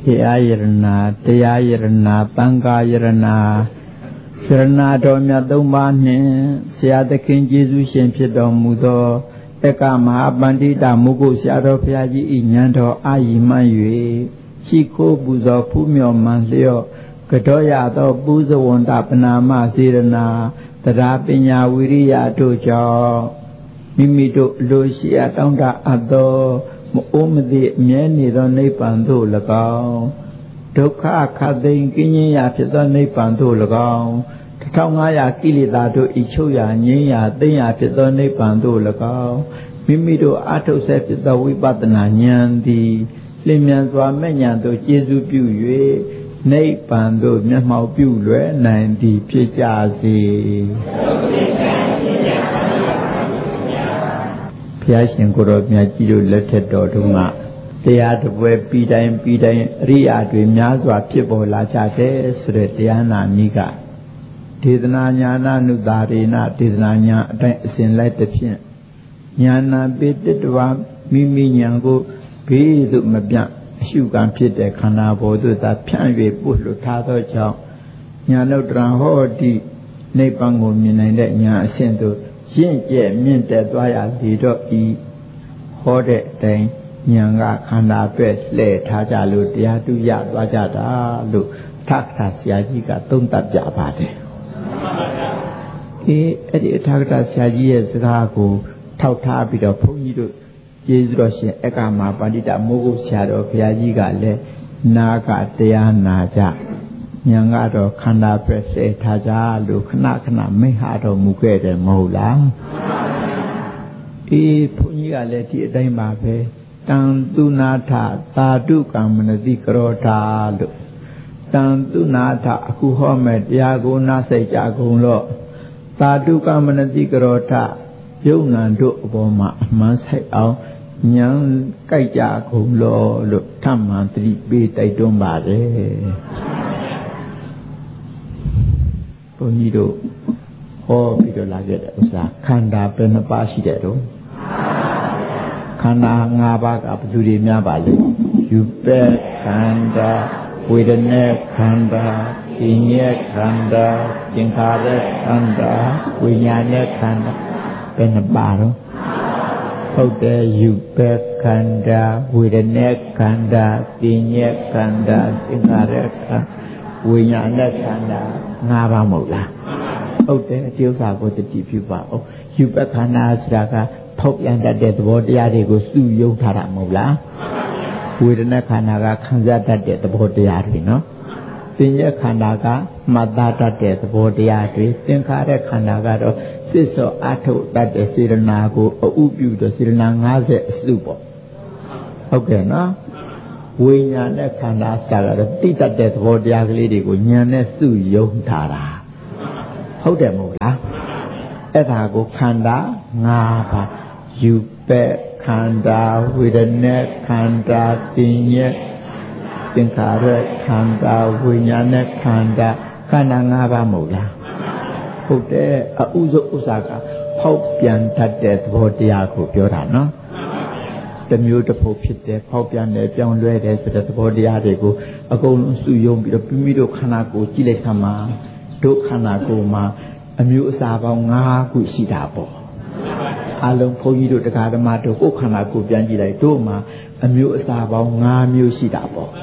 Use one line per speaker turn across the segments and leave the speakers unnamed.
Pia Yerna, Tia Yerna, Tanga Yerna, Yerna Domya Domane, Sia the King Jesus and Piedom Mudo, Eka Mahabandita Mugu Siado Piaji Inyanto Ayi Mayu, Chico Buzo Pumio Manlio, Katoya do Buzo Wonda Panama Sirena, Tarapinya Wiria Dojo, Mimito Lucia Tonga Ado. Umdi Mieni don't Nepando Lagao, Doka Kadin Guinea Pizza Nepando Lagao, Tongaya Kilidado Ichoya Nia, Dea Pizza Nepando Lagao, Mimido Ato Sepida Wibatana Nyandi, Limian Menyan to Jesu Pue, Nepando, Memo Pue, 90 Pijazi. ဘုရားရှင်ကိုရောမြတ်ကြီးတို့လက်ထက်တော်တုန်းကတရားတပွဲပြီးတိုင်းအရိယာတွေများစွာဖြစ်ပေါ်လာကြတဲ့ဆိုတဲ့တရားနာနည်းကဒေသနာညာနာနုတာရေနဒေသနာညာအတိုင်းအစဉ်လိုက်တဲ့ဖြင့်ညာနာပိတ္တဝမိမိညာကိုဘေးသို့မပြတ်အရှုခံဖြစ်တဲ့ခန္ဓာဘောသို့သာဖြန့်၍ပို့လွှတ်ထားသောကြောင့်ညာနုတ္တရဟောတိနိဗ္ဗာန်ကိုမြင်နိုင်တဲ့ညာအစဉ်သို့ရင့်ကျက်မြင့်တက်သွားရလေတော့ဤဟောတဲ့အတိုင်းဉာဏ်ကခန္ဓာပဲ့လှည့်ထားကြလို့တရားတူရသွားကြတာလို့ထက္ကဆရာကြီးကသုံးသပ်ပြပါတယ်အဲ့ဒီထက္ကဆရာကြီးရဲ့စကားကိုထောက်ထားပြီးတော့ဘုန်းကြီးတို့ကျေးဇူးတော်ရှင်အက္ခမပါဠိတမိုးကုတ်ဆရာတော်ဘုရားကြီးကလည်းနာကတရားနာကြဉာဏ်ကတော့ခန္ဓာပဲ့လှည့်ထားကြလို့ခဏခဏမိဟတော်မူခဲ့တယ်မဟုတ်လားဘုန်းကြီးကလည်းဒီအတိုင်းပါပဲတံသူနာထသာဓုကမ္မနတိကရောဓာလို့တံသူနာထအခုဟောမဲ့တရားကိုနားစိတ်ကြကုန်လို့သာဓုကမ္မနတိကရောဓယုံနာတို့အပေါ်မှာအမှန်ဆိုင်အောင်ဉာဏ်ကြိုက်ကြကုန်လို့ထမှန်သတိပေးတိုက်တွန်းပါတယ်ဘုန်းကြီးတို့ဟောပြီးတော့လာခဲ့တဲ့ဥစ္စာခန္ဓာဘယ်နှပါးရှိတဲ့တော့ခန္ဓာ၅ပါးကဘယ်သူတွေများပါလဲယူပဲခန္ဓာဝေဒနာခန္ဓာဉာဏ်ခန္ဓာသင်္ခါရခန္ဓာဝိညာဉ်ခန္ဓာဘယ်နှပါတော့ဟုတ်တယ်ယူပဲခန္ဓာဝေဒနာခန္ဓာဉာဏ်ခန္ဓာသင်္ခါရခန္ဓာဝိညာဉ်ခန္ဓာ၅ပါးမဟုတ်လားဟုတ်တယ်အကျိုးစာကိုတတိပြုပါအောင်ယူပဲခန္ဓာဆိုတာကဖောက်ပြန်တတ်တဲ့သဘောတရားတွေကိုစုယုံထားတာမဟုတ်လားဝေဒနာခန္ဓာကခံစားတတ်တဲ့သဘောတရားတွေနော်သင်္ညခန္ဓာကမှတ်သားတတ်တဲ့သဘောတရားတွေသင်္ခါရခန္ဓာကတော့စစ်စောအထုတတ်တဲ့စေရနာကိုအဥပြုတဲ့စေရနာ50အစုပေါ့ဟုတ်ကဲ့နော်ဝိညာဉ်နဲ့ခန္ဓာစာကတော့တိတတ်တဲ့သဘောတရားကလေးတွေကိုဉာဏ်နဲ့စုယုံထားတာဟုတ်တယ်မဟုတ်လားအဲ့ဒါကိုခန္ဓာ၅ပါးယူပဲခန္ဓာဝေဒနာခန္ဓာသင်္ခါရခန္ဓာဝိညာဉ်ခန္ဓာခန္ဓာ၅ပါးမဟုတ်လားဟုတ်တယ်အဥဇုဥစ္စာကဖောက်ပြန်တတ်တဲ့သဘောတရားကိုပြောတာနော်တမျိုးတစ်ဖို့ဖြစ်တယ်ဖောက်ပြန်တယ်ပြောင်းလဲတယ်ဆိုတဲ့သဘောတရားတွေကိုအကုန်လုံးစုယုံပြီးတော့မိတို့ခန္ဓာကိုယ်ကြည့်လိုက်ခါမှာတို့ခန္ဓာကိုယ်မှာအမျိုးအစားပေါင်း5ခုရှိတာပေါ့အလုံးဘုန်းကြီးတို့တရားဓမ္မတို့ကိုယ်ခန္ဓာကိုယ်ပြန်ကြည့်လိုက်တို့မှာအမျိုးအစားပေါင်း5မျိုးရှိတာပေါ့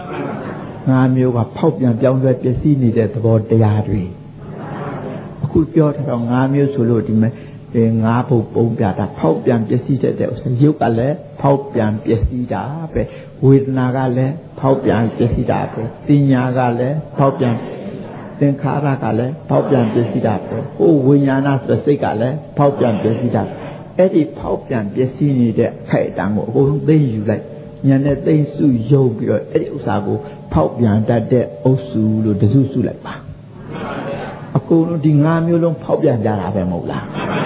5မျိုးကဖောက်ပြန်ပြောင်းလဲပျက်စီးနေတဲ့သဘောတရားတွေအခုပြောထားတော့5မျိုးဆိုလို့ဒီမဲ့5ဘုတ်ပုံပြတာဖောက်ပြန်ပျက်စီးတဲ့ဥစ္စာရုပ်ကလည်းဖောက်ပြန်ပျက်စီးတာပဲဝေဒနာကလည်းဖောက်ပြန်ပျက်စီးတာပဲပညာကလည်းဖောက်ပြန်သင်္ခါရကလည်းဖောက်ပြန်ပျက်စီးတာပဲဟိုဝိညာဏဆိုစိတ်ကလည်းဖောက်ပြန်ပျက်စီးတာအဲ့ဒီဖောက်ပြန်ပျက်စီးနေတဲ့အခိုက်အတန့်ကိုအကုန်လုံးသိယူလိုက်ဉာဏ်နဲ့သိစုယုံပြီးတော့အဲ့ဒီဥစ္စာကိုဖောက်ပြန်တတ်တဲ့အုပ်စုလို့တစုစုလိုက်ပါအကုန်လုံးဒီ5မျိုးလုံးဖောက်ပြန်ကြတာပဲမဟုတ်လား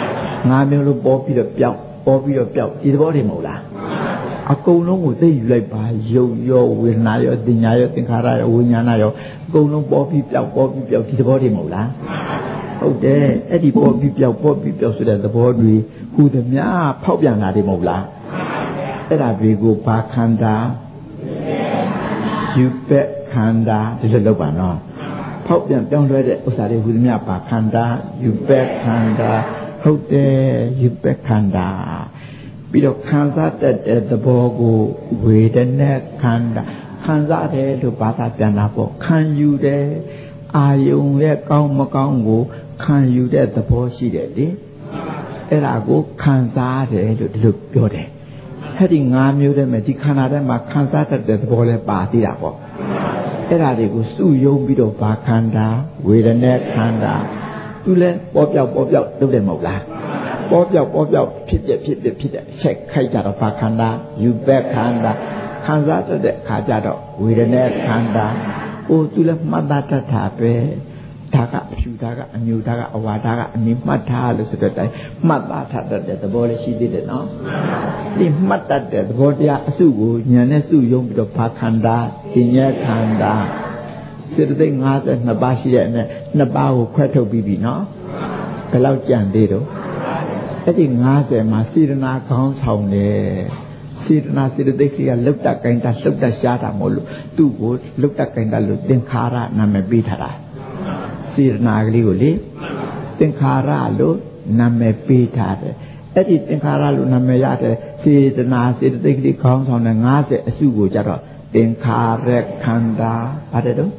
5မျိုးလုံးပေါ်ပြီးတော့ပြောက်ဒီသဘောတွေမဟုတ်လားအကုန်လုံးကိုသိယူလိုက်ပါယုတ်ရောဝေဒနာရောတင်ညာရောသင်္ခါရရောဝိညာဏရောအကုန်လုံးပေါ်ပြီးပြောက်ဒီသဘောတွေမဟုတ်လားဟုတ်တယ်အဲ့ဒီပေါ်ပြီးပြောက်ဆိုတဲ့သဘောတွေဟူသည်များဖောက်ပြန်တာတွေမဟုတ်လားအဲ့ဒါတွေကိုဘာခန္ဓာယူပက်ခန္ဓာဒီလိုလုပ်ပါနော်ဖောက်ပြန်ပြောင်းလဲတဲ့ဥစ္စာတွေဝိသမြပါခန္ဓာယူပက်ခန္ဓာဟုတ်တယ်ယူပက်ခန္ဓာပြီးတော့ခံစားတတ်တဲ့သဘောကိုဝေဒနာခန္ဓာခံစားတယ်လို့ဘာသာပြန်တာပေါ့ခံယူတယ်အာယုံရဲ့ကောင်းမကောင်းကိုခံယူတဲ့သဘောရှိတယ်လေအဲ့ဒါကိုခံစားတယ်လို့ဒီလိုပြောတယ်အဲ့ဒီ၅မျိုးတည်းမှာဒီခန္ဓာထဲမှာခံစားတတ်တဲ့သဘောလည်းပါသေးတာပေါ့အဲ့ဒါတွေကိုစုယုံပြီးတော့ဘာခန္ဓာဝေဒနာခန္ဓာသူလည်းပေါ်ပြောက်လုပ်တယ်မဟုတ်လားပေါ်ပြောက်ဖြစ်တဲ့ဆက်ခိုက်ကြတော့ဘာခန္ဓာယူပက်ခန္ဓာခံစားတတ်တဲ့ခါကြတော့ဝေဒနာခန္ဓာသူလည်းမှတ်တတ်တာပဲဒါကအဖြူဒါကအညူဒါကအဝါဒါကအနိမှတ်ထားလို့ဆိုတော့တိုင်းမှတ်သားထားတတ်တဲ့သဘောလေးရှိသေးတယ်နော်ဒီမှတ်တတ်တဲ့သဘောတရားအစုကိုဉာဏ်နဲ့စုယုံပြီးတော့ဘာခန္ဓာဉာဏ်ခန္ဓာစေတသိက်52ပါးရှိတဲ့အနက်2ပါးကိုခွဲထုတ်ပြီးပြီနော်ဘယ်လောက်ကြံသေးတော့အဲ့ဒီ50မှာစေတနာခေါင်းဆောင်တယ်စေတနာစေတသိက်ကလုတ်တကိုင်းတာလှုပ်တရှားတာမဟုတ်လို့သူ့ကိုလုတ်တကိုင်းတာလို့သင်္ခါရနာမည်ပေးထားတာစေတနာကလေးကိုလေသင်္ခါရလို့နာမည်ပေးထားတယ်အဲ့ဒီသင်္ခါရလို့နာမည်ရတဲ့စေတနာစေတသိက်ကလေးခေါင်းဆောင်တဲ့50အစုကိုကြတော့သင်္ခါရခန္ဓာပါတယ်တော့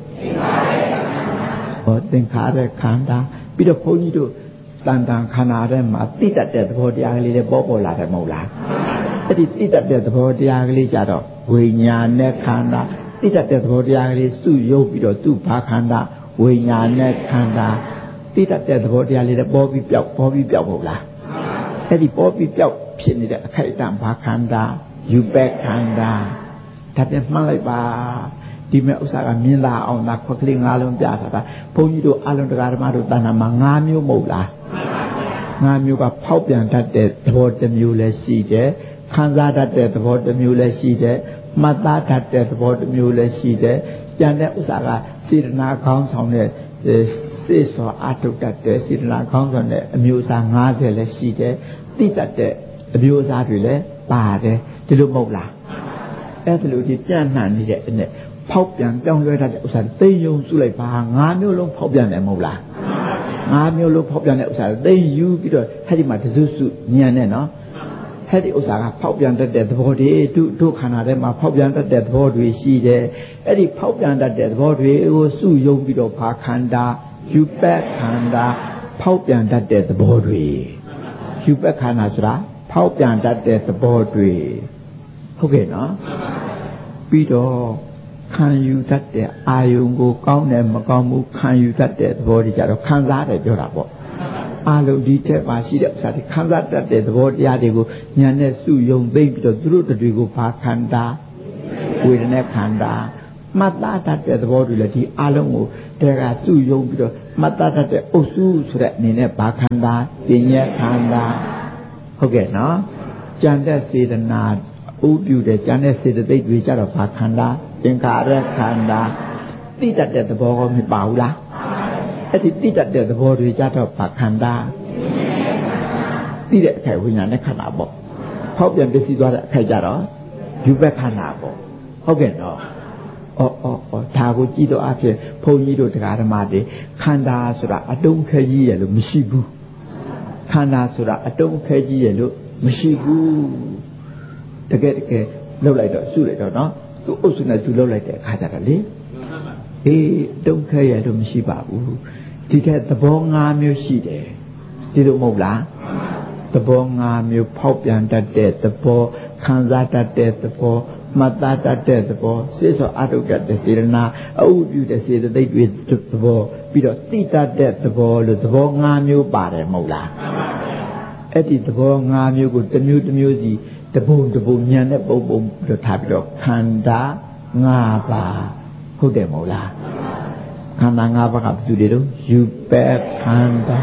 သင်္ခါရခန္ဓာပြီးတော့ဘုန်းကြီးတို့တန်တန်ခန္ဓာထဲမှာတိတတ်တဲ့သဘောတရားကလေးတွေပေါ်လာတယ်မဟုတ်လားအဲ့ဒီတိတတ်တဲ့သဘောတရားကလေးကြတော့ဝိညာဉ်နဲ့ခန္ဓာတိတတ်တဲ့သဘောတရားကလေးစုယုတ်ပြီးတော့သူ့ဘာခန္ဓာဝိညာဉ်နဲ့ခန္ဓာတိတတ်တဲ့သဘောတရားလေးတွေပေါ်ပြီးပြောက်မဟုတ်လားအဲ့ဒီပေါ်ပြီးပြောက်ဖြစ်နေတဲ့အခိုက်အတန့်ဘာခန္ဓာယူပက်ခန္ဓာဒါပြန်မှတ်လိုက်ပါဒီမဲ့ဥစ္စာကမြင်လာအောင်သာခွက်ကလေး၅လုံးပြတာဘုန်းကြီးတို့အလုံးတရားဓမ္မတို့တဏ္ဍာမှာ၅မျိုးမဟုတ်လား၅မျိုးကဖောက်ပြန်တတ်တဲ့သဘောတစ်မျိုးလည်းရှိတယ်ခံစားတတ်တဲ့သဘောတစ်မျိုးလည်းရှိတယ်မှတ်သားတတ်တဲ့သဘောတစ်မျိုးလည်းရှိတယ်ကြံတဲ့ဥစ္စာကစေတနာခေါင်းဆောင်တဲ့စေစောအထုတတ်တဲ့စေတနာခေါင်းဆောင်တဲ့အမျိုးအစား50လည်းရှိတယ်သိတတ်တဲ့အမျိုးအစားတွေလည်းပါတယ်ဒီလိုမဟုတ်လားအဲ့ဒါလိုဒီပြန့်နှံ့နေတဲ့အဲ့ဖောက်ပြန်ပြောင်းလဲတတ်တဲ့ဥစ္စာသိယုံစုလိုက်ပါ၅မျိုးလုံးဖောက်ပြန်တယ်မဟုတ်လား၅မျိုးလုံးဖောက်ပြန်တဲ့ဥစ္စာသိယူပြီးတော့အဲ့ဒီမှာတစုစုညံနဲ့နော်အဲ့ဒီဥစ္စာကဖောက်ပြန်တတ်တဲ့သဘောတွေတို့ခန္ဓာထဲမှာဖောက်ပြန်တတ်တဲ့သဘောတွေရှိတယ်အဲ့ဒီဖောက်ပြန်တတ်တဲ့သဘောတွေကိုစုယုံပြီးတော့ဘာခန္ဓာယူပက်ခန္ဓာဖောက်ပြန်တတ်တဲ့သဘောတွေယူပက်ခန္ဓာဆိုတာဖောက်ပြန်တတ်တဲ့သဘောတွေဟုတ်ကဲ့နော်ပြီးတော့ခံယူတတ်တဲ့အာယုံကိုကောင်းတယ်မကောင်းဘူးခံယူတတ်တဲ့သဘောတွေကြတော့ခံစားတယ်ပြောတာပေါ့အာလုံးဒီထက်ပါရှိတဲ့ဥစ္စာတွေခံစားတတ်တဲ့သဘောတရားတွေကိုဉာဏ်နဲ့စုယုံသိပြီးတော့သူတို့တွေကိုဘာခန္ဓာဝေဒနာခန္ဓာမှတ်သားတတ်တဲ့သဘောတွေလည်းဒီအာလုံးကိုတဲကစုယုံပြီးတော့မှတ်သားတတ်တဲ့အုပ်စုဆိုတဲ့အနေနဲ့ဘာခန္ဓာပညာခန္ဓာဟုတ်ကဲ့နော်ကြံတဲ့စေတနာဥပြုတဲ့ကြံတဲ့စေတသိက်တွေကြတော့ဘာခန္ဓာသင်္ခါရခန္ဓာတိတတ်တဲ့သဘောကမပါဘူးလားအဲ့ဒီတိတတ်တဲ့သဘောတွေကြတော့ဘာခန္ဓာတိတဲ့အခိုက်ဝိညာဉ်နဲ့ခန္ဓာပေါ့ဖောက်ပြန်ပစ္စည်းသွားတဲ့အခိုက်ကြတော့ယူပက်ခန္ဓာပေါ့ဟုတ်ကဲ့နော်ဒါကိုကြည့်တော့အဖြစ်ဘုန်းကြီးတို့တရားဓမ္မတွေခန္ဓာဆိုတာအတုံးခဲကြီးရဲ့လို့မရှိဘူးခန္ဓာဆိုတာအတုံးခဲကြီးရဲ့လို့မရှိဘူးတကယ်လှုပ်လိုက်တော့စုလိုက်တော့နော်သူအုပ်စုနဲ့သူလှုပ်လိုက်တဲ့အခါကျတော့လေတုံးခဲရဲ့လို့မရှိပါဘူးဒီထက်သဘော5မျိုးရှိတယ်ဒီလိုမဟုတ်လားသဘော5မျိုးဖောက်ပြန်တတ်တဲ့သဘောခံစားတတ်တဲ့သဘောမှတ်သားတတ်တဲ့သဘောစေစောအထုတတ်တဲ့စေတနာအဥပြုတဲ့စေတသိက်တွေသဘောပြီးတော့တိတတ်တဲ့သဘောလို့သဘော5မျိုးပါတယ်မဟုတ်လားအဲ့ဒီသဘော5မျိုးကိုတစ်မျိုးစီတပုံဉာဏ်နဲ့ပုံပြီးတော့ထားပြီးတော့ခန္ဓာ5ပါးဟုတ်တယ်မဟုတ်လားခန္ဓာ5ပါးကဘယ်သူတွေတော့ယူပက်ခန္ဓာ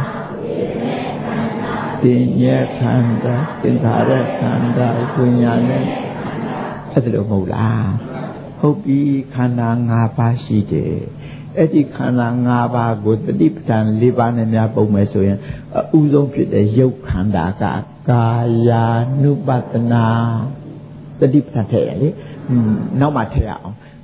ပညာခန္ဓာသင်္ခါရခန္ဓာဝိညာဉ်နဲ့အဲ့ဒါလို့မဟုတ်လားဟုတ်ပြီခန္ဓာ5ပါးရှိတယ်အဲ့ဒီခန္ဓာ5ပါးကိုတတိပဋ္ဌာန်4ပါးနဲ့များပုံမယ်ဆိုရင်အဥဆုံးဖြစ်တဲ့ရုပ်ခန္ဓာကကာယာနုပတနာတတိပဋ္ဌာန်ထည့်ရလေနောက်မှထည့်ရအောင်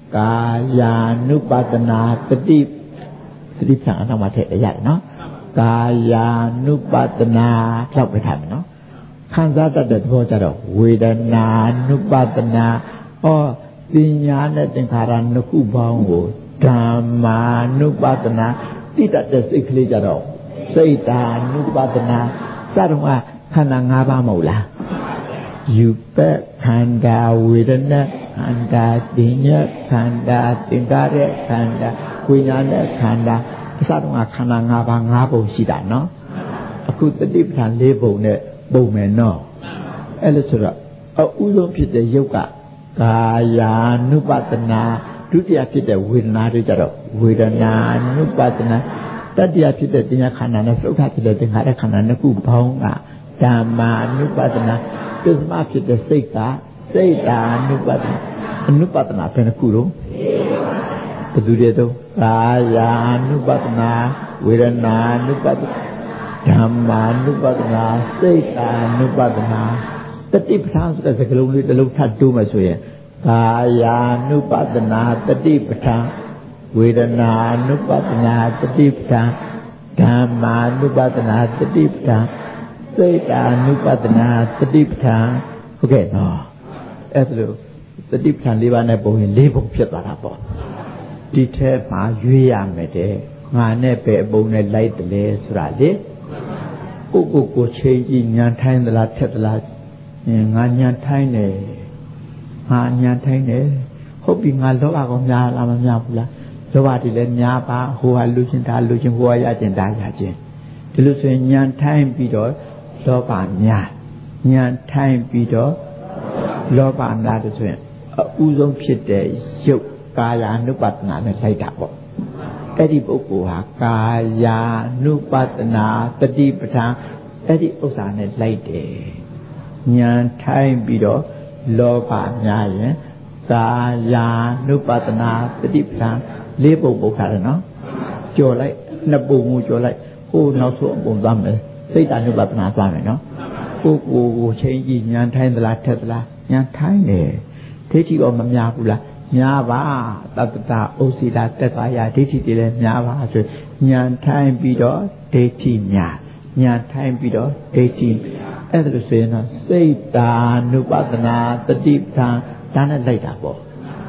กายานุปัฏนาตติพระอนามาเทศใหญ่เนาะกายานุปัฏนาเราไปทำเนาะขันธ์สัตว์เด็ดพอจะเราเวทนานุปัฏนาปัญญาเนี่ยเป็นขารันนุคุบังโหธรรมานุปัฏนาที่ตัดแต่สิ่งที่จะเราစိတ်ဓာနုပဒနာစတော့ကခန္ဓာ၅ပါးမဟုတ်လားယူပက်ခန္ဓာဝေဒနာခန္ဓာသိညာခန္ဓာသင်္ကာရခန္ဓာဝိညာဉ်နဲ့ခန္ဓာစတော့ကခန္ဓာ၅ပါး၅ပုံရှိတာနော်အခုတတိပဌာန်၄ပုံနဲ့ပုံမယ်နော်အဲ့လိုဆိုတော့အဥဆုံးဖြစ်တဲ့ယုတ်ကကာယာနုပဒနာဒုတိယဖြစ်တဲ့ဝေဒနာတွေကြတော့ဝေဒနာနုပဒနာတတိယဖြစ်တဲ့တင်ညာခန္ဓာနဲ့သုခဖြစ်တဲ့သင်္ခါရခန္ဓာနှစ်ခုပေါင်းကဓမ္မာနုပဒနာပစ္စမဖြစ်တဲ့စိတ်ကစိတ်ဓာနုပဒနာအနုပဒနာဘယ်နှခုတော့ဘယ်သူတွေတော့ကာယာနုပဒနာဝေဒနာနုပဒနာဓမ္မာနုပဒနာစိတ်ဓာနုပဒနာတတိပဌာန်ဆိုတဲ့စကားလုံးလေးတစ်လုံးထပ်တိုးမှဆိုရင်ကာယာနုပဒနာတတိပဌာန်ဝေဒနာနုပဒနာတတိပဌာန်ဓမ္မာနုပဒနာတတိပဌာန်စိတ်ဓာနုပဒနာတတိပဌာန်ဟုတ်ကဲ့နော်အဲ့ဒါလို့တတိပဌာန်၄ပါးနဲ့ပုံရင်၄ပုံဖြစ်သွားတာပေါ့ဒီထဲမှာရွေးရမယ်တဲ့ငါနဲ့ပဲအပုံနဲ့လိုက်တယ်လေဆိုတာလေကိုချိန်ကြည့်ညာထိုင်းသလားထက်သလားငါညာထိုင်းတယ်ငါညာထိုင်းတယ်ဟုတ်ပြီငါလောဘကောများလားမများဘူးလားလောဘတွေလည်းများပါဟိုဟာလူချင်းဒါလူချင်းဟိုဟာရချင်းဒါရချင်းဒီလိုဆိုရင်ညာထိုင်းပြီးတော့လောဘများညာထိုင်းပြီးတော့လောဘများတယ်ဆိုရင်အဥဆုံးဖြစ်တဲ့ရုပ်ကာယ ानु ပတနာနဲ့လိုက်တာပေါ့အဲ့ဒီပုဂ္ဂိုလ်ဟာကာယ ानु ပတနာတတိပဋ္ဌာန်အဲ့ဒီဥစ္စာနဲ့လိုက်တယ်ညာထိုင်းပြီးတော့လောဘများရင်ကာယ ानु ပတနာတတိပဋ္ဌာန်၄ပုံပုတ်ထားတယ်နော်ကြော်လိုက်နှစ်ပုံမူကြော်လိုက်ဟိုနောက်ဆုံးအပုံသွားမယ်စိတ်ဓာနုပဒနာသွားမယ်နော်ကိုချင်းကြီးညာထိုင်းသလားထက်သလားညာထိုင်းတယ်ဒိဋ္ဌိတော့မများဘူးလားများပါတတ္တဥစီတာတက်ပါရဒိဋ္ဌိတွေလည်းများပါဆိုညာထိုင်းပြီးတော့ဒိဋ္ဌိများညာထိုင်းပြီးတော့ဒိဋ္ဌိအဲ့ဒါလို့ဆိုရင်တော့စိတ်ဓာနုပဒနာတတိပဋ္ဌာန်ဒါနဲ့လိုက်တာပေါ့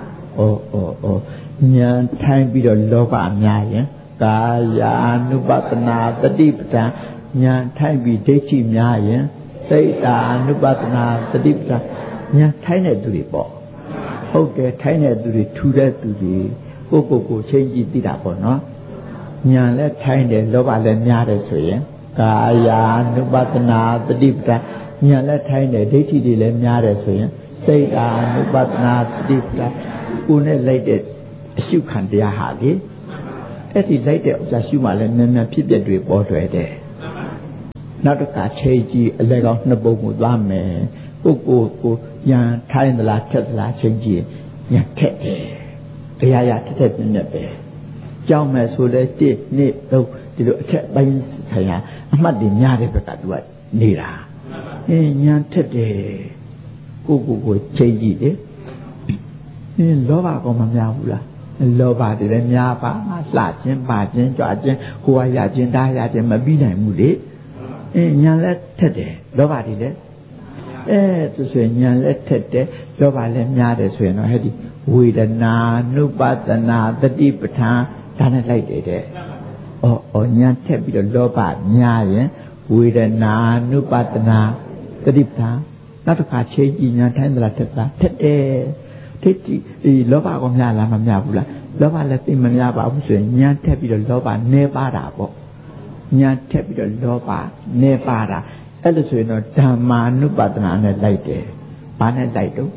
ညာထိုင်းပြီးတော့လောဘများရင်ကာယ ानु ပဒနာတတိပဋ္ဌာန်ညာထိုင်းပြီးဒိဋ္ဌိများရင်စိတ်ဓာ ानु ပဒနာတတိပဋ္ဌာန်ညာထိုင်းတဲ့သူတွေပေါ့ဟုတ်တယ်ထိုင်းတဲ့သူတွေထူတဲ့သူတွေကိုချင်းကြည့်သိတာပေါ့နော်ညာလည်းထိုင်းတယ်လောဘလည်းများတယ်ဆိုရင်ကာယ ानु ပဒနာတတိပဋ္ဌာန်ညာလည်းထိုင်းတယ်ဒိဋ္ဌိတွေလည်းများတယ်ဆိုရင်စိတ်ဓာ ानु ပဒနာတတိပဋ္ဌာန်ကိုယ်နဲ့လိုက်တဲ့အရှုခံတရားဟာလေအဲ့ဒီလိုက်တဲ့ဥစ္စာရှုမှလည်းမြန်မြန်ဖြစ်ပျက်တွေပေါ်တွေ့တယ်နောက်တစ်ခါချိန်ကြည့်အလဲကောင်းနှစ်ပုံကိုသွားမယ်ပုဂ္ဂိုလ်ကိုညာထိုင်းသလားထက်သလားချိန်ကြည့်ညာထက်တယ်အရာရာထက်ပြင်းနေပဲကြောက်မယ်ဆိုလဲ1 2 3ဒီလိုအထက်ပိုင်းဆိုင်ရာအမှတ်တွေများတဲ့ဘက်ကသူကနေတာညာထက်တယ်ကိုချိန်ကြည့်လေလောဘကောမများဘူးလားလောဘတွေလည်းများပါလှခြင်းပါခြင်းကြွခြင်းဟိုဟာရခြင်းဒါရခြင်းမပြီးနိုင်ဘူးလေညာလည်းထက်တယ်လောဘတွေလည်းသူဆိုရင်ညာလည်းထက်တယ်လောဘလည်းများတယ်ဆိုရင်တော့ဟဲ့ဒီဝေဒနာနုပဒနာတတိပဋ္ဌာန်ဒါနဲ့လိုက်တယ်တဲ့ညာထက်ပြီးတော့လောဘများရင်ဝေဒနာနုပဒနာတတိပဋ္ဌာန်နောက်တစ်ခါချိန်ကြည့်ညာထိုင်းသလားထက်သလားထက်တယ်ထိတ်ဒီလောဘကောများလားမများဘူးလားလောဘလည်းသိမများပါဘူးဆိုရင်ညာထက်ပြီးတော့လောဘနည်းပါတာပေါ့ညာထက်ပြီးတော့လောဘနည်းပါတာအဲ့လိုဆိုရင်တော့ဓမ္မာနုပဒနာနဲ့လိုက်တယ်ဘာနဲ့လိုက်တော့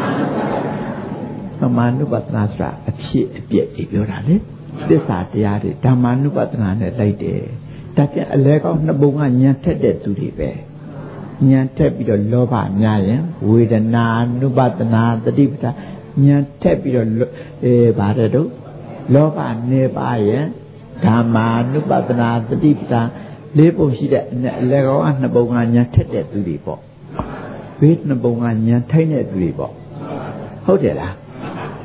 ဓမ္မာနုပဒနာဆိုတာအဖြစ်အပျက်တွေပြောတာလေသစ္စာတရားတွေဓမ္မာနုပဒနာနဲ့လိုက်တယ်ဒါပြန်အလဲကောင်းနှစ်ပုံကညာထက်တဲ့သူတွေပဲညာထက်ပြီးတော့လောဘများရင်ဝေဒနာနုပဒနာတတိပဋ္ဌာန်ညာထက်ပြီးတော့ဗါတဲ့တို့လောဘနေပါရင်ဓမ္မာနုပဒနာတတိပဋ္ဌာန်၄ပုံရှိတဲ့အလဲကောင်းကနှစ်ပုံကညာထက်တဲ့သူတွေပေါ့ဘေးနှစ်ပုံကညာထိုက်တဲ့သူတွေပေါ့ဟုတ်တယ်လား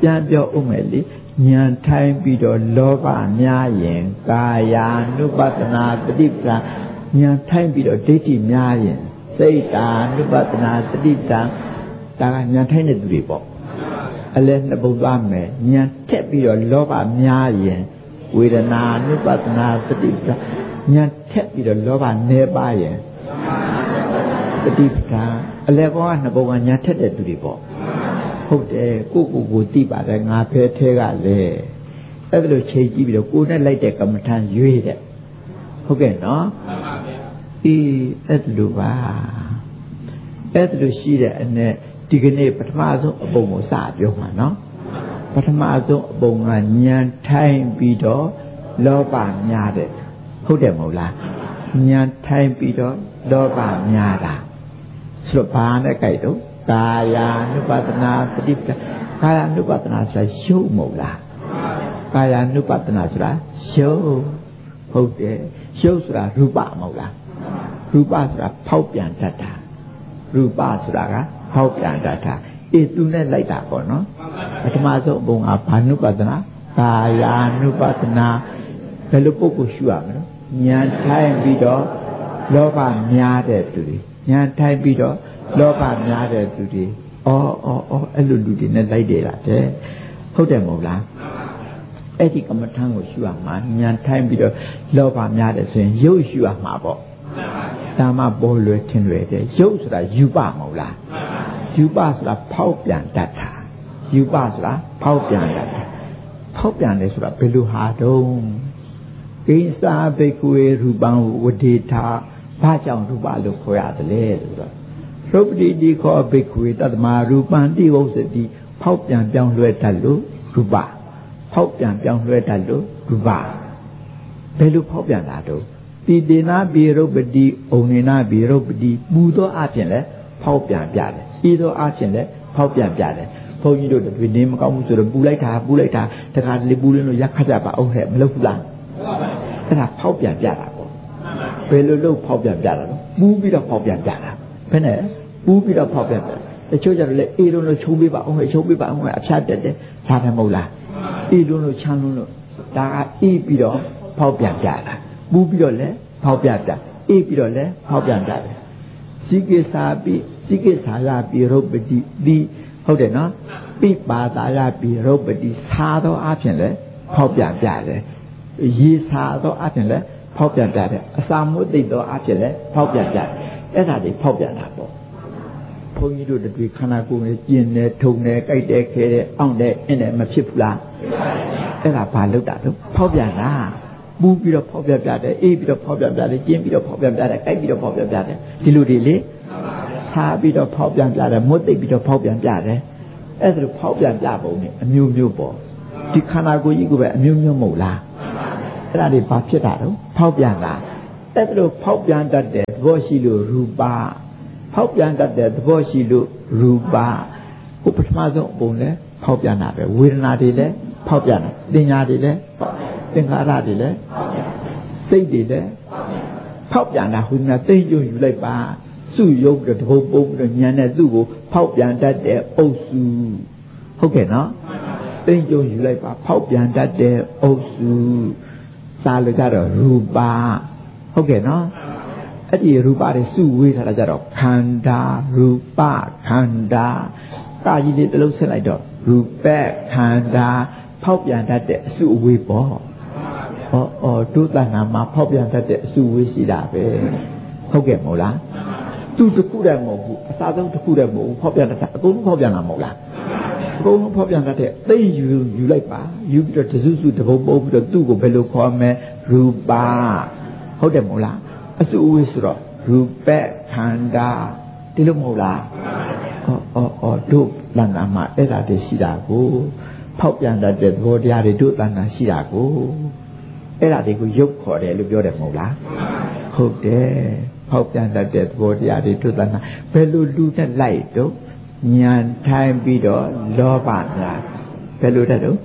ပြန်ပြောဦးမယ်လေဉာဏ်ထိုင်ပြီးတော့လောဘများရင်ကာယ ानु ပတနာတတိပ္ပံဉာဏ်ထိုင်ပြီးတော့ဒိဋ္ဌိများရင်စိတ်တာ ानु ပတနာတတိပ္ပံဒါကဉာဏ်ထိုင်တဲ့သူတွေပေါ့အလဲနှစ်ပုဒ်သွားမယ်ဉာဏ်ထက်ပြီးတော့လောဘများရင်ဝေဒနာ ानु ပတနာတတိပ္ပံဉာဏ်ထက်ပြီးတော့လောဘနည်းပါရင်တတိပ္ပံအလဲကောကနှစ်ပုဒ်ကဉာဏ်ထက်တဲ့သူတွေပေါ့ဟုတ်တယ်ကိုသိပါတယ်ငါဖဲထဲကလေအဲ့ဒါလို့ချိန်ကြည့်ပြီးတော့ကိုနဲ့လိုက်တဲ့ကမ္မထံရွေးတဲ့ဟုတ်ကဲ့နော်အေးအဲ့ဒါလို့ပါအဲ့ဒါလို့ရှိတဲ့အနဲ့ဒီကနေ့ပထမဆုံးအပုံကိုစပြောမှာနော်ပထမဆုံးအပုံကဉာဏ်ထိုင်ပြီးတော့လောဘများတဲ့ဟုတ်တယ်မဟုတ်လားဉာဏ်ထိုင်ပြီးတော့လောဘများတာဆိုတော့ဘာနဲ့ကြိုက်တော့ကာယ ानु ပတနာတတိပ္ပံကာယ ानु ပတနာဆိုတာရှုပ်မဟုတ်လားကာယ ानु ပတနာဆိုတာရှုပ်ဟုတ်တယ်ရှုပ်ဆိုတာရူပမဟုတ်လားရူပဆိုတာဖောက်ပြန်တတ်တာရူပဆိုတာကဖောက်ပြန်တတ်တာအေးသူနဲ့လိုက်တာပေါ့နော်ပထမဆုံးအပုံကဘာ ानु ပတနာကာယ ानु ပတနာဘယ်လိုပုဂ္ဂိုလ်ရှုရမလဲဉာဏ်ထိုင်ပြီးတော့လောဘများတဲ့သူတွေဉာဏ်ထိုင်ပြီးတော့လောဘများတဲ့သူတွေအဲ့လိုလူတွေနဲ့လိုက်တယ်လားတဲ့ဟုတ်တယ်မဟုတ်လားအဲ့ဒီကမ္မထံကိုရှုရမှာဉာဏ်ထိုင်ပြီးတော့လောဘများတယ်ဆိုရင်ရုပ်ရှုရမှာပေါ့ဒါမှပေါ်လွယ်ထင်လွယ်တယ်ရုပ်ဆိုတာယူပမဟုတ်လားယူပဆိုတာဖောက်ပြန်တတ်တာယူပဆိုတာဖောက်ပြန်တတ်တာဖောက်ပြန်တယ်ဆိုတာဘယ်လိုဟာတုံးကိစ္စဘိက္ခုေရူပံဝဒေထာဘာကြောင့်ရူပလို့ခေါ်ရတယ်လဲဆိုတော့ရုပ်ပတိဒီခောဘိက္ခုေတတ္တမရူပံတိဝုစတိဖောက်ပြန်ပြောင်းလဲတတ်လို့ရူပဖောက်ပြန်ပြောင်းလဲတတ်လို့ရူပဘယ်လိုဖောက်ပြန်တာတော့တိတေနာပိရုပ္ပတိဩနေနာပိရုပ္ပတိပူသောအပြင်လဲဖောက်ပြန်ပြတယ်ဤသောအပြင်လဲဖောက်ပြန်ပြတယ်ဘုန်းကြီးတို့တပည့်နေမကောင်းဘူးဆိုတော့ပူလိုက်တာတခါလေပူလို့ရက်ခတ်ကြပါအောင်ဟဲ့မလုပ်ဘူးလားအဲ့ဒါဖောက်ပြန်ပြတာပေါ့ဘယ်လိုလုပ်ဖောက်ပြန်ပြတာလဲပူပြီးတော့ဖောက်ပြန်ပြတာဘယ်နဲ့ပူပြီးတော့ဖောက်ပြန်ပြတချို့ကြတော့လေအေးလုံးလို့ချုံပေးပါအောင်ဟဲ့ချုံပေးပါအောင်ဟဲ့အဖျားတက်တယ်ဒါပဲမဟုတ်လားအေးလုံးလို့ချမ်းလုံးလို့ဒါကအေးပြီးတော့ဖောက်ပြန်ပြတာပူပြီးတော့လည်းဖောက်ပြန်ပြအေးပြီးတော့လည်းဖောက်ပြန်ပြတယ်စိကိစာရပိရုပ္ပတိဒီဟုတ်တယ်နော်ပိပါတာရပိရုပ္ပတိသာသောအဖြစ်လည်းဖောက်ပြန်ပြတယ်ရေစာသောအဖြစ်လည်းဖောက်ပြန်ပြတယ်အစာမွတ်သိသောအဖြစ်လည်းဖောက်ပြန်ပြတယ်အဲ့ဒါတွေဖောက်ပြန်တာပေါ့ဘုန်းကြီးတို့တွေခန္ဓာကိုယ်နဲ့ကျင်တယ်ထုံတယ်ကြိုက်တယ်ခဲတယ်အောင့်တယ်အင်းတယ်မဖြစ်ဘူးလားအဲ့ဒါဘာလုပ်တာတော့ဖောက်ပြန်တာပူပြီးတော့ဖောက်ပြန်ပြတယ်အေးပြီးတော့ဖောက်ပြန်ပြတယ်ကျင်းပြီးတော့ဖောက်ပြန်ပြတယ်ကြိုက်ပြီးတော့ဖောက်ပြန်ပြတယ်ဒီလိုတွေလေစားပြီးတော့ဖောက်ပြန်ပြတယ်မွတ်သိပြီးတော့ဖောက်ပြန်ပြတယ်အဲ့ဒါလိုဖောက်ပြန်ပြပုံနဲ့အမျိုးမျိုးပေါ့ဒီခန္ဓာကိုယ်ကြီးကိုပဲအမျိုးမျိုးမဟုတ်လားအဲ့ဒါတွေဘာဖြစ်တာတော့ဖောက်ပြန်တာအဲ့ဒါလိုဖောက်ပြန်တတ်တဲ့သဘောရှိလို့ရူပဖောက်ပြန်တတ်တဲ့သဘောရှိလို့ရူပဟိုပထမဆုံးအပုံလဲဖောက်ပြန်တာပဲဝေဒနာတွေလည်းဖောက်ပြန်တယ်ပညာတွေလည်းသင်္ခါရတွေလည်းစိတ်တွေလည်းဖောက်ပြန်တာဟိုကသိကျုံယူလိုက်ပါစုယုတ်တဲ့တဘုံပုံပြီးတော့ညံတဲ့သူ့ကိုဖောက်ပြန်တတ်တဲ့အုပ်စုဟုတ်ကဲ့နော်သိကျုံယူလိုက်ပါဖောက်ပြန်တတ်တဲ့အုပ်စုစာလို့ကြတော့ရူပဟုတ်ကဲ့နော်အဲ့ဒီရူပတွေစုဝေးထားတာကြတော့ခန္ဓာရူပခန္ဓာကာကြီးလေးတစ်လုံးဆက်လိုက်တော့ရူပခန္ဓာဖောက်ပြန်တတ်တဲ့အစုအဝေးပေါ့ဒုသနာမှာဖောက်ပြန်တတ်တဲ့အစုအဝေးရှိတာပဲဟုတ်ကဲ့မဟုတ်လားသူတစ်ခုတည်းမဟုတ်ဘူးအစားဆုံးတစ်ခုတည်းမဟုတ်ဘူးဖောက်ပြန်တတ်အကုန်လုံးဖောက်ပြန်တာမဟုတ်လားအကုန်လုံးဖောက်ပြန်တတ်တဲ့သိယူလိုက်ပါယူပြီးတော့တစုစုတပုံပုံပြီးတော့သူ့ကိုဘယ်လိုခေါ်မလဲရူပဟုတ်တယ်မဟုတ်လားအစုအဝေးဆိုတော့ရူပခန္ဓာဒီလိုမဟုတ်လားဒုသနာမှာအဲ့ဒါတည်းရှိတာကိုဖောက်ပြန်တတ်တဲ့သဘောတရားတွေဒုသနာရှိတာကိုအဲ့ဒါတွေကိုရုပ်ခေါ်တယ်လို့ပြောတယ်မဟုတ်လားဟုတ်တယ်ဖောက်ပြန်တတ်တဲ့သဘောတရားတွေဒုသနာဘယ်လိုလူနဲ့လိုက်တော့ဉာဏ်ထိုင်ပြီးတော့လောဘများဘယ်လိုတဲ့တော့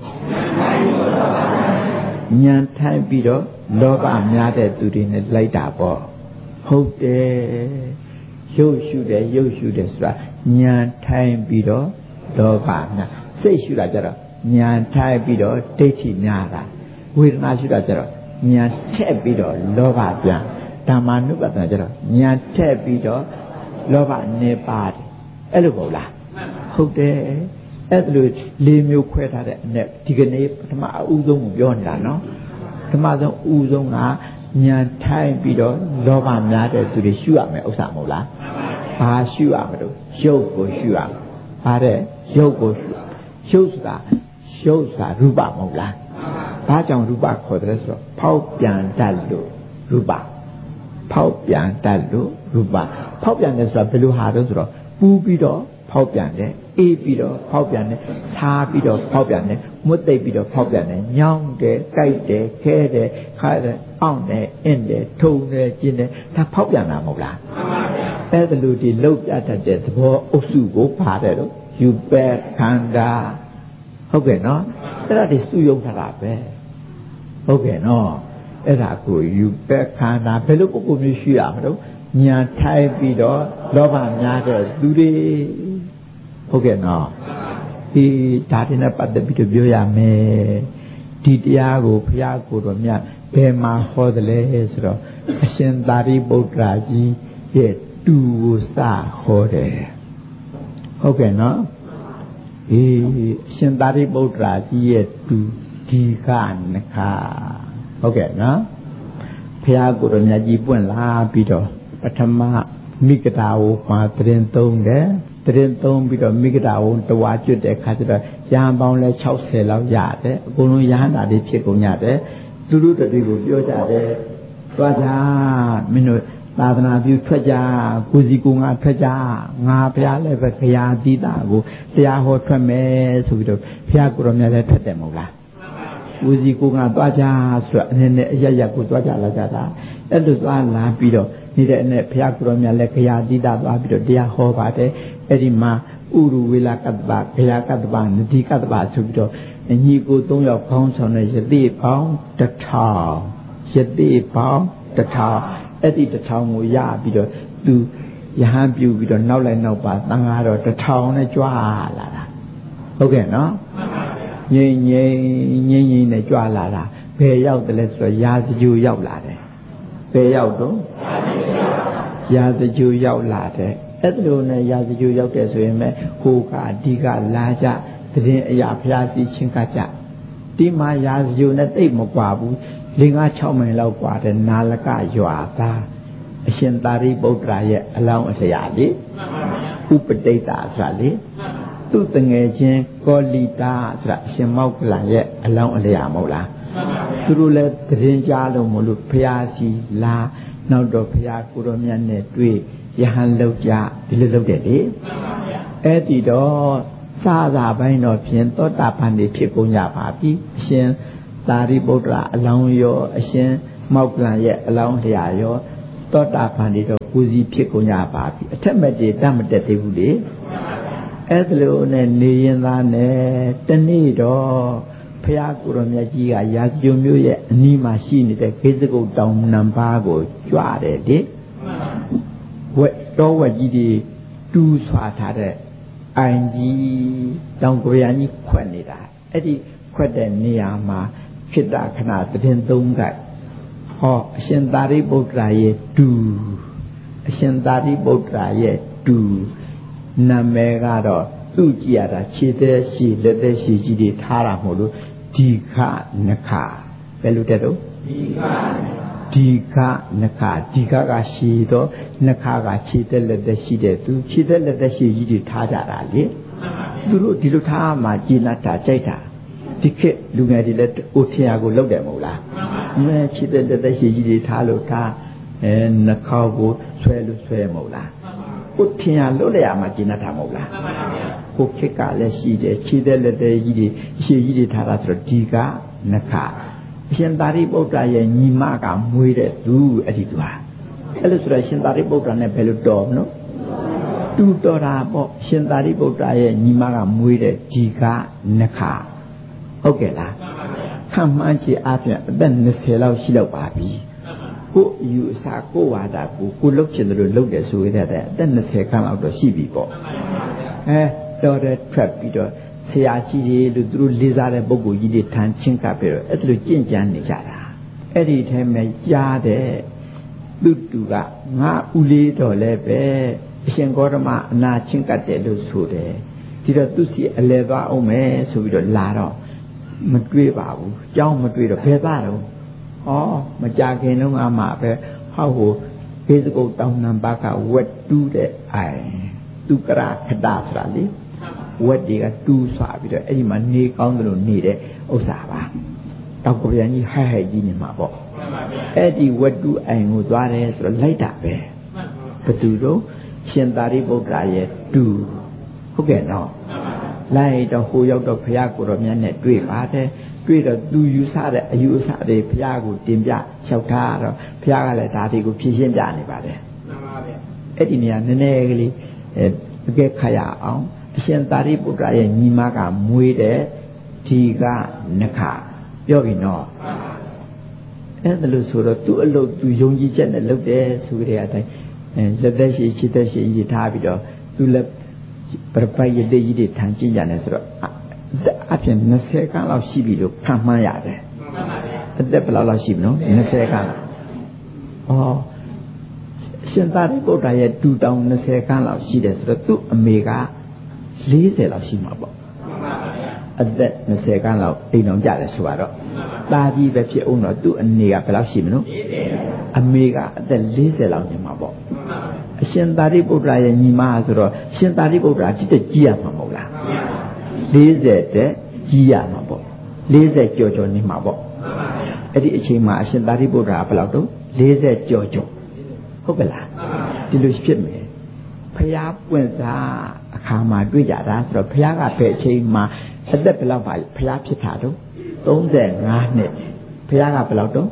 ဉာဏ်ထိုင်ပြီးတော့လောဘများတဲ့သူတွေနဲ့လိုက်တာပေါ့ဟုတ်တယ်ရုပ်ရှုတယ်ဆိုတာဉာဏ်ထိုင်ပြီးတော့လောဘများစိတ်ရှုတာကြတော့ညာထိုက်ပြီးတော့ဒိဋ္ဌိများတာဝေဒနာရှိတာကျတော့ညာထက်ပြီးတော့လောဘပြန်ဓမ္မနုပဒနာကျတော့ညာထက်ပြီးတော့လောဘနေပါတယ်အဲ့လိုပေါ့လားဟုတ်တယ်အဲ့လို၄မျိုးခွဲထားတဲ့အနဲ့ဒီကနေ့ပထမအဦးဆုံးကိုပြောနေတာနော်ပထမဆုံးအဦးဆုံးကညာထိုက်ပြီးတော့လောဘများတဲ့သူတွေရှုရမယ်ဥစ္စာမဟုတ်လားဘာရှုရမလို့ရုပ်ကိုရှုရမယ်ဘာတဲ့ရုပ်ကိုရှုဆိုတာရူပမဟုတ်လားဘာကြောင့်ရူပခေါ်တယ်ဆိုတော့ဖောက်ပြန်တတ်လို့ရူပဖောက်ပြန်တတ်လို့ရူပဖောက်ပြန်တယ်ဆိုတာဘယ်လိုဟာတော့ဆိုတော့ပူပြီးတော့ဖောက်ပြန်တယ်အေးပြီးတော့ဖောက်ပြန်တယ်သားပြီးတော့ဖောက်ပြန်တယ်မွတ်သိပ်ပြီးတော့ဖောက်ပြန်တယ်ညောင်းတယ်ကြိုက်တယ်ခဲတယ်ခါတယ်အောင့်တယ်အင်းတယ်ထုံတယ်ကျင်းတယ်ဒါဖောက်ပြန်တာမဟုတ်လားအဲ့ဒါလိုဒီလောက်ပြတတ်တဲ့သဘောအုပ်စုကိုပါတယ်လို့ယူပဲခန္ဓာဟုတ်ကဲ့နော်အဲ့ဒါဒီစုယုံထားတာပဲဟုတ်ကဲ့နော်အဲ့ဒါကိုယူပဲခန္ဓာဘယ်လိုပုဂ္ဂိုလ်မျိုးရှိရမလို့ညာထိုက်ပြီးတော့လောဘများတဲ့သူတွေဟုတ်ကဲ့နော်ဒီဒါတွေနဲ့ပတ်သက်ပြီးတော့ပြောရမယ်ဒီတရားကိုဘုရားကိုယ်တော်မြတ်ဘယ်မှာဟောတယ်လဲဆိုတော့အရှင်သာရိပုတ္တရာကြီးရဲ့တူကိုစဟောတယ်ဟုတ်ကဲ့နော်အရှင်သာရိပုတ္တရာကြီးရဲ့တူဒီကနခဟုတ်ကဲ့နော်ဘုရားကိုယ်တော်မြတ်ကြီးပွင့်လာပြီးတော့ပထမမိဂဒာဝမှာတရင်သုံးတယ်တရင်သုံးပြီးတော့မိဂဒာဝတဝါကျွတ်တဲ့ခါကျတော့ရဟန်းပေါင်းလဲ60လောက်ရတယ်အကုန်လုံးရဟန္တာတွေဖြစ်ကုန်ရတယ်သူတို့တတိကိုပြောကြတယ်သွားကြမင်းတို့သာသနာပြုထွက်ကြကိုစီကိုငါထွက်ကြငါဘုရားလည်းပဲဘုရားတိတာကိုတရားဟောထွက်မယ်ဆိုပြီးတော့ဘုရားကိုယ်တော်မြတ်လည်းထွက်တယ်မဟုတ်လားကိုစီကိုငါသွားကြဆိုတော့အနေနဲ့အရရကိုသွားကြလာကြတာအဲ့လိုသွားလာပြီးတော့နေတဲ့နဲ့ဘုရားကိုယ်တော်မြတ်လည်းဘုရားတိတာသွားပြီးတော့တရားဟောပါတယ်အဲ့ဒီမှာဥရဝေလကတ္တပဘုရားကတ္တပနတိကတ္တပဆိုပြီးတော့ညီကို3ယောက်ခေါင်းဆောင်တဲ့ယတိပေါင်း1000ယတိပေါင်း1000အဲ့ဒီ1000ကိုရပြီးတော့သူယဟန်ပြုပြီးတော့နောက်လိုက်နောက်ပါသံဃာတော်1000နဲ့ကြွားလာတာဟုတ်ကဲ့နော်ငိမ့်နဲ့ကြွားလာတာဘယ်ရောက်တယ်လဲဆိုတော့ရာဇဂိုရောက်လာတယ်ဘယ်ရောက်တော့ရာဇဂိုရောက်လာတယ်အဲ့လိုနဲ့ရာဇဂိုရောက်တယ်ဆိုရင်မဲ့ဟိုကအဓိကလာကြတည်အရာဖျားစီချင်းကကြဒီမှာရာဇဂိုနဲ့တိတ်မကွာဘူး5-6မိုင်လောက်กว่าတဲ့နာလကရွာသားအရှင်သာရိပုတ္တရာရဲ့အလောင်းအလျာလေဥပတိတ်တာဆိုတာလေသူ့တငယ်ချင်းကောလိတာဆိုတာအရှင်မောက္ကလံရဲ့အလောင်းအလျာမဟုတ်လားသူတို့လည်းတည်ကြားလို့မလို့ဖျားစီလာနောက်တော့ဖျားကိုတော်မြတ်နဲ့တွေ့ယဟန်လောက်ကြဒီလိုလုပ်တယ်လေအဲ့ဒီတော့စာသာပိုင်းတော့ဖြင့်သောတာပန်နေဖြစ်ကုန်ကြပါပြီအရှင်သာရိပုတ္တရာအလောင်းရောအရှင်မောက္ကလံရဲ့အလောင်းတရားရောသောတာပန်တွေတော့ကိုယ်စီဖြစ်ကုန်ကြပါပြီအထက်မဲ့တွေတတ်မတက်သေးဘူးလေအဲ့ဒါလိုနဲ့နေရင်သားနဲ့တနေ့တော့ဖះကိုတော်မြတ်ကြီးကရာဇဂိုမျိုးရဲ့အနီးမှာရှိနေတဲ့ခေစကုတ်တောင်နံပါးကိုကြွတယ်လေဝက်တော်ဝက်ကြီးတွေတူးဆွာထားတဲ့အိုင်ကြီးတောင်ကိုရံကြီးခွက်နေတာအဲ့ဒီခွက်တဲ့နေရာမှာဖြစ်တာခဏသတင်းသုံးကဟောအရှင်သာရိပုတ္တရာရဲ့တူအရှင်သာရိပုတ္တရာရဲ့တူနာမည်ကတော့သူ့ကြည့်ရတာခြေသက်ရှိလက်သက်ရှိကြီးတွေထားတာမဟုတ်လို့ဒီခနခဘယ်လိုတဲ့တော့ဒီခနခဒီခကရှိတော့နခကခြေသက်လက်သက်ရှိတဲ့သူခြေသက်လက်သက်ရှိကြီးတွေထားကြတာလေသူတို့ဒီလိုထားမှကျေနပ်တာကြိုက်တာဒီခေတ်လူငယ်တွေလည်းအိုထရာကိုလောက်တယ်မဟုတ်လားမဲချစ်တဲ့တက်ရှိကြီးတွေထားလို့ထားနှခေါက်ကိုဆွဲလို့ဆွဲမဟုတ်လားအိုထရာလောက်လည်းအမှကျင်းတာမဟုတ်လားကိုခေတ်ကလည်းရှိတယ်ချစ်တဲ့လက်တဲ့ကြီးတွေရှည်ကြီးတွေထားတာဆိုတော့ဒီကနှခအရှင်သာရိပုတ္တရာရဲ့ညီမကမွေးတဲ့သူအဲ့ဒီသူဟာအဲ့လိုဆိုတော့ရှင်သာရိပုတ္တရာနဲ့ဘယ်လိုတော်မလို့တူတော်တာပေါ့ရှင်သာရိပုတ္တရာရဲ့ညီမကမွေးတဲ့ဒီကနှခဟုတ်ကဲ့လားခံမှန်းချေအားဖြင့်အသက်20လောက်ရှိတော့ပါပြီကိုယူအစာကိုဝါဒကိုလုတ်ချင်တယ်လို့လုတ်တယ်ဆိုရတဲ့အသက်20ခန့်လောက်တော့ရှိပြီပေါ့တော်တဲ့ထွက်ပြီးတော့ဆရာကြီးတွေလို့သူတို့လေးစားတဲ့ပုဂ္ဂိုလ်ကြီးတွေထမ်းချင်းကပ်ပြီးတော့အဲ့လိုကြင့်ကြံနေကြတာအဲ့ဒီထဲမှာကြားတဲ့သူတူကငါဦးလေးတော်လည်းပဲအရှင်ဂေါတမအနာချင်းကပ်တယ်လို့ဆိုတယ်ဒီတော့သူစီအလဲသွားအောင်မယ်ဆိုပြီးတော့လာတော့မတွေ့ပါဘူးကြောင်းမတွေ့တော့ဘယ်သားတော့ဟောမကြခင်တော့ငါမှပဲဟောက်ဟိုဘေးစကုတ်တောင်းနံပါတ်ကဝက်တူးတဲ့အိုင်သူကရခတာဆိုတာလေဝက်တွေကတူးဆွာပြီးတော့အဲ့ဒီမှာနေကောင်းတယ်လို့နေတဲ့ဥစ္စာပါတောက်ကပြန်ကြီးဟဲ့ဟဲ့ကြီးနေမှာပေါ့အဲ့ဒီဝက်တူးအိုင်ကိုသွားတယ်ဆိုတော့လိုက်တာပဲဘသူတို့ရှင်သာရိပုတ္တရာရဲ့တူဟုတ်ကဲ့နော်လိုက်တော့ဟိုရောက်တော့ဘုရားကိုတော်မြတ်နဲ့တွေ့ပါတယ်တွေ့တော့သူယူဆတဲ့အယူအဆတွေဘုရားကိုတင်ပြလျှောက်ထားတော့ဘုရားကလည်းဒါတွေကိုဖြည့်ရှင်းပြနေပါတယ်မှန်ပါဗျအဲ့ဒီနေရာနည်းနည်းကလေးအကဲခါရအောင်အရှင်သာရိပုတ္တရာရဲ့ညီမကမွေးတဲ့ဒီကနခပြောပြီနော်အဲ့ဒါလို့ဆိုတော့သူ့အလုပ်သူယုံကြည်ချက်နဲ့လုပ်တယ်ဆိုကြတဲ့အတိုင်းလက်သက်ရှိချစ်သက်ရှိရထားပြီးတော့သူလည်းပရပိုက်ရတဲ့ကြီးတွေထန်ကျင်ကြတယ်ဆိုတော့အပြင်20ခန်းလောက်ရှိပြီလို့ခံမှန်းရတယ်အသက်ဘယ်လောက်ရှိမလို့20ခန်းရှင်သာရိပုတ္တရာရဲ့တူတောင်20ခန်းလောက်ရှိတယ်ဆိုတော့သူ့အမေက40လောက်ရှိမှာပေါ့အသက်20ခန်းလောက်အိမ်အောင်ကြတယ်ဆိုတော့တာကြီးပဲဖြစ်အောင်တော့သူ့အနေကဘယ်လောက်ရှိမလို့အမေကအသက်40လောက်နေမှာပေါ့အရှင်သာရိပုတ္တရာရဲ့ညီမဆိုတော့ရှင်သာရိပုတ္တရာจิตကြီးရမှာမဟုတ်လား40တဲ့ကြီးရမှာပေါ့40ကြော်ကြော်နေမှာပေါ့အဲ့ဒီအချိန်မှာအရှင်သာရိပုတ္တရာဘယ်လောက်တော့40ကြော်ကြော်ဟုတ်ကဲ့လားဒီလိုဖြစ်မယ်ဖျားပွင့်စားအခါမှာတွေ့ကြတာဆိုတော့ဖျားကဘယ်အချိန်မှာအသက်ဘယ်လောက်ပါဖျားဖြစ်တာတော့35နှစ်ဖျားကဘယ်လောက်တော့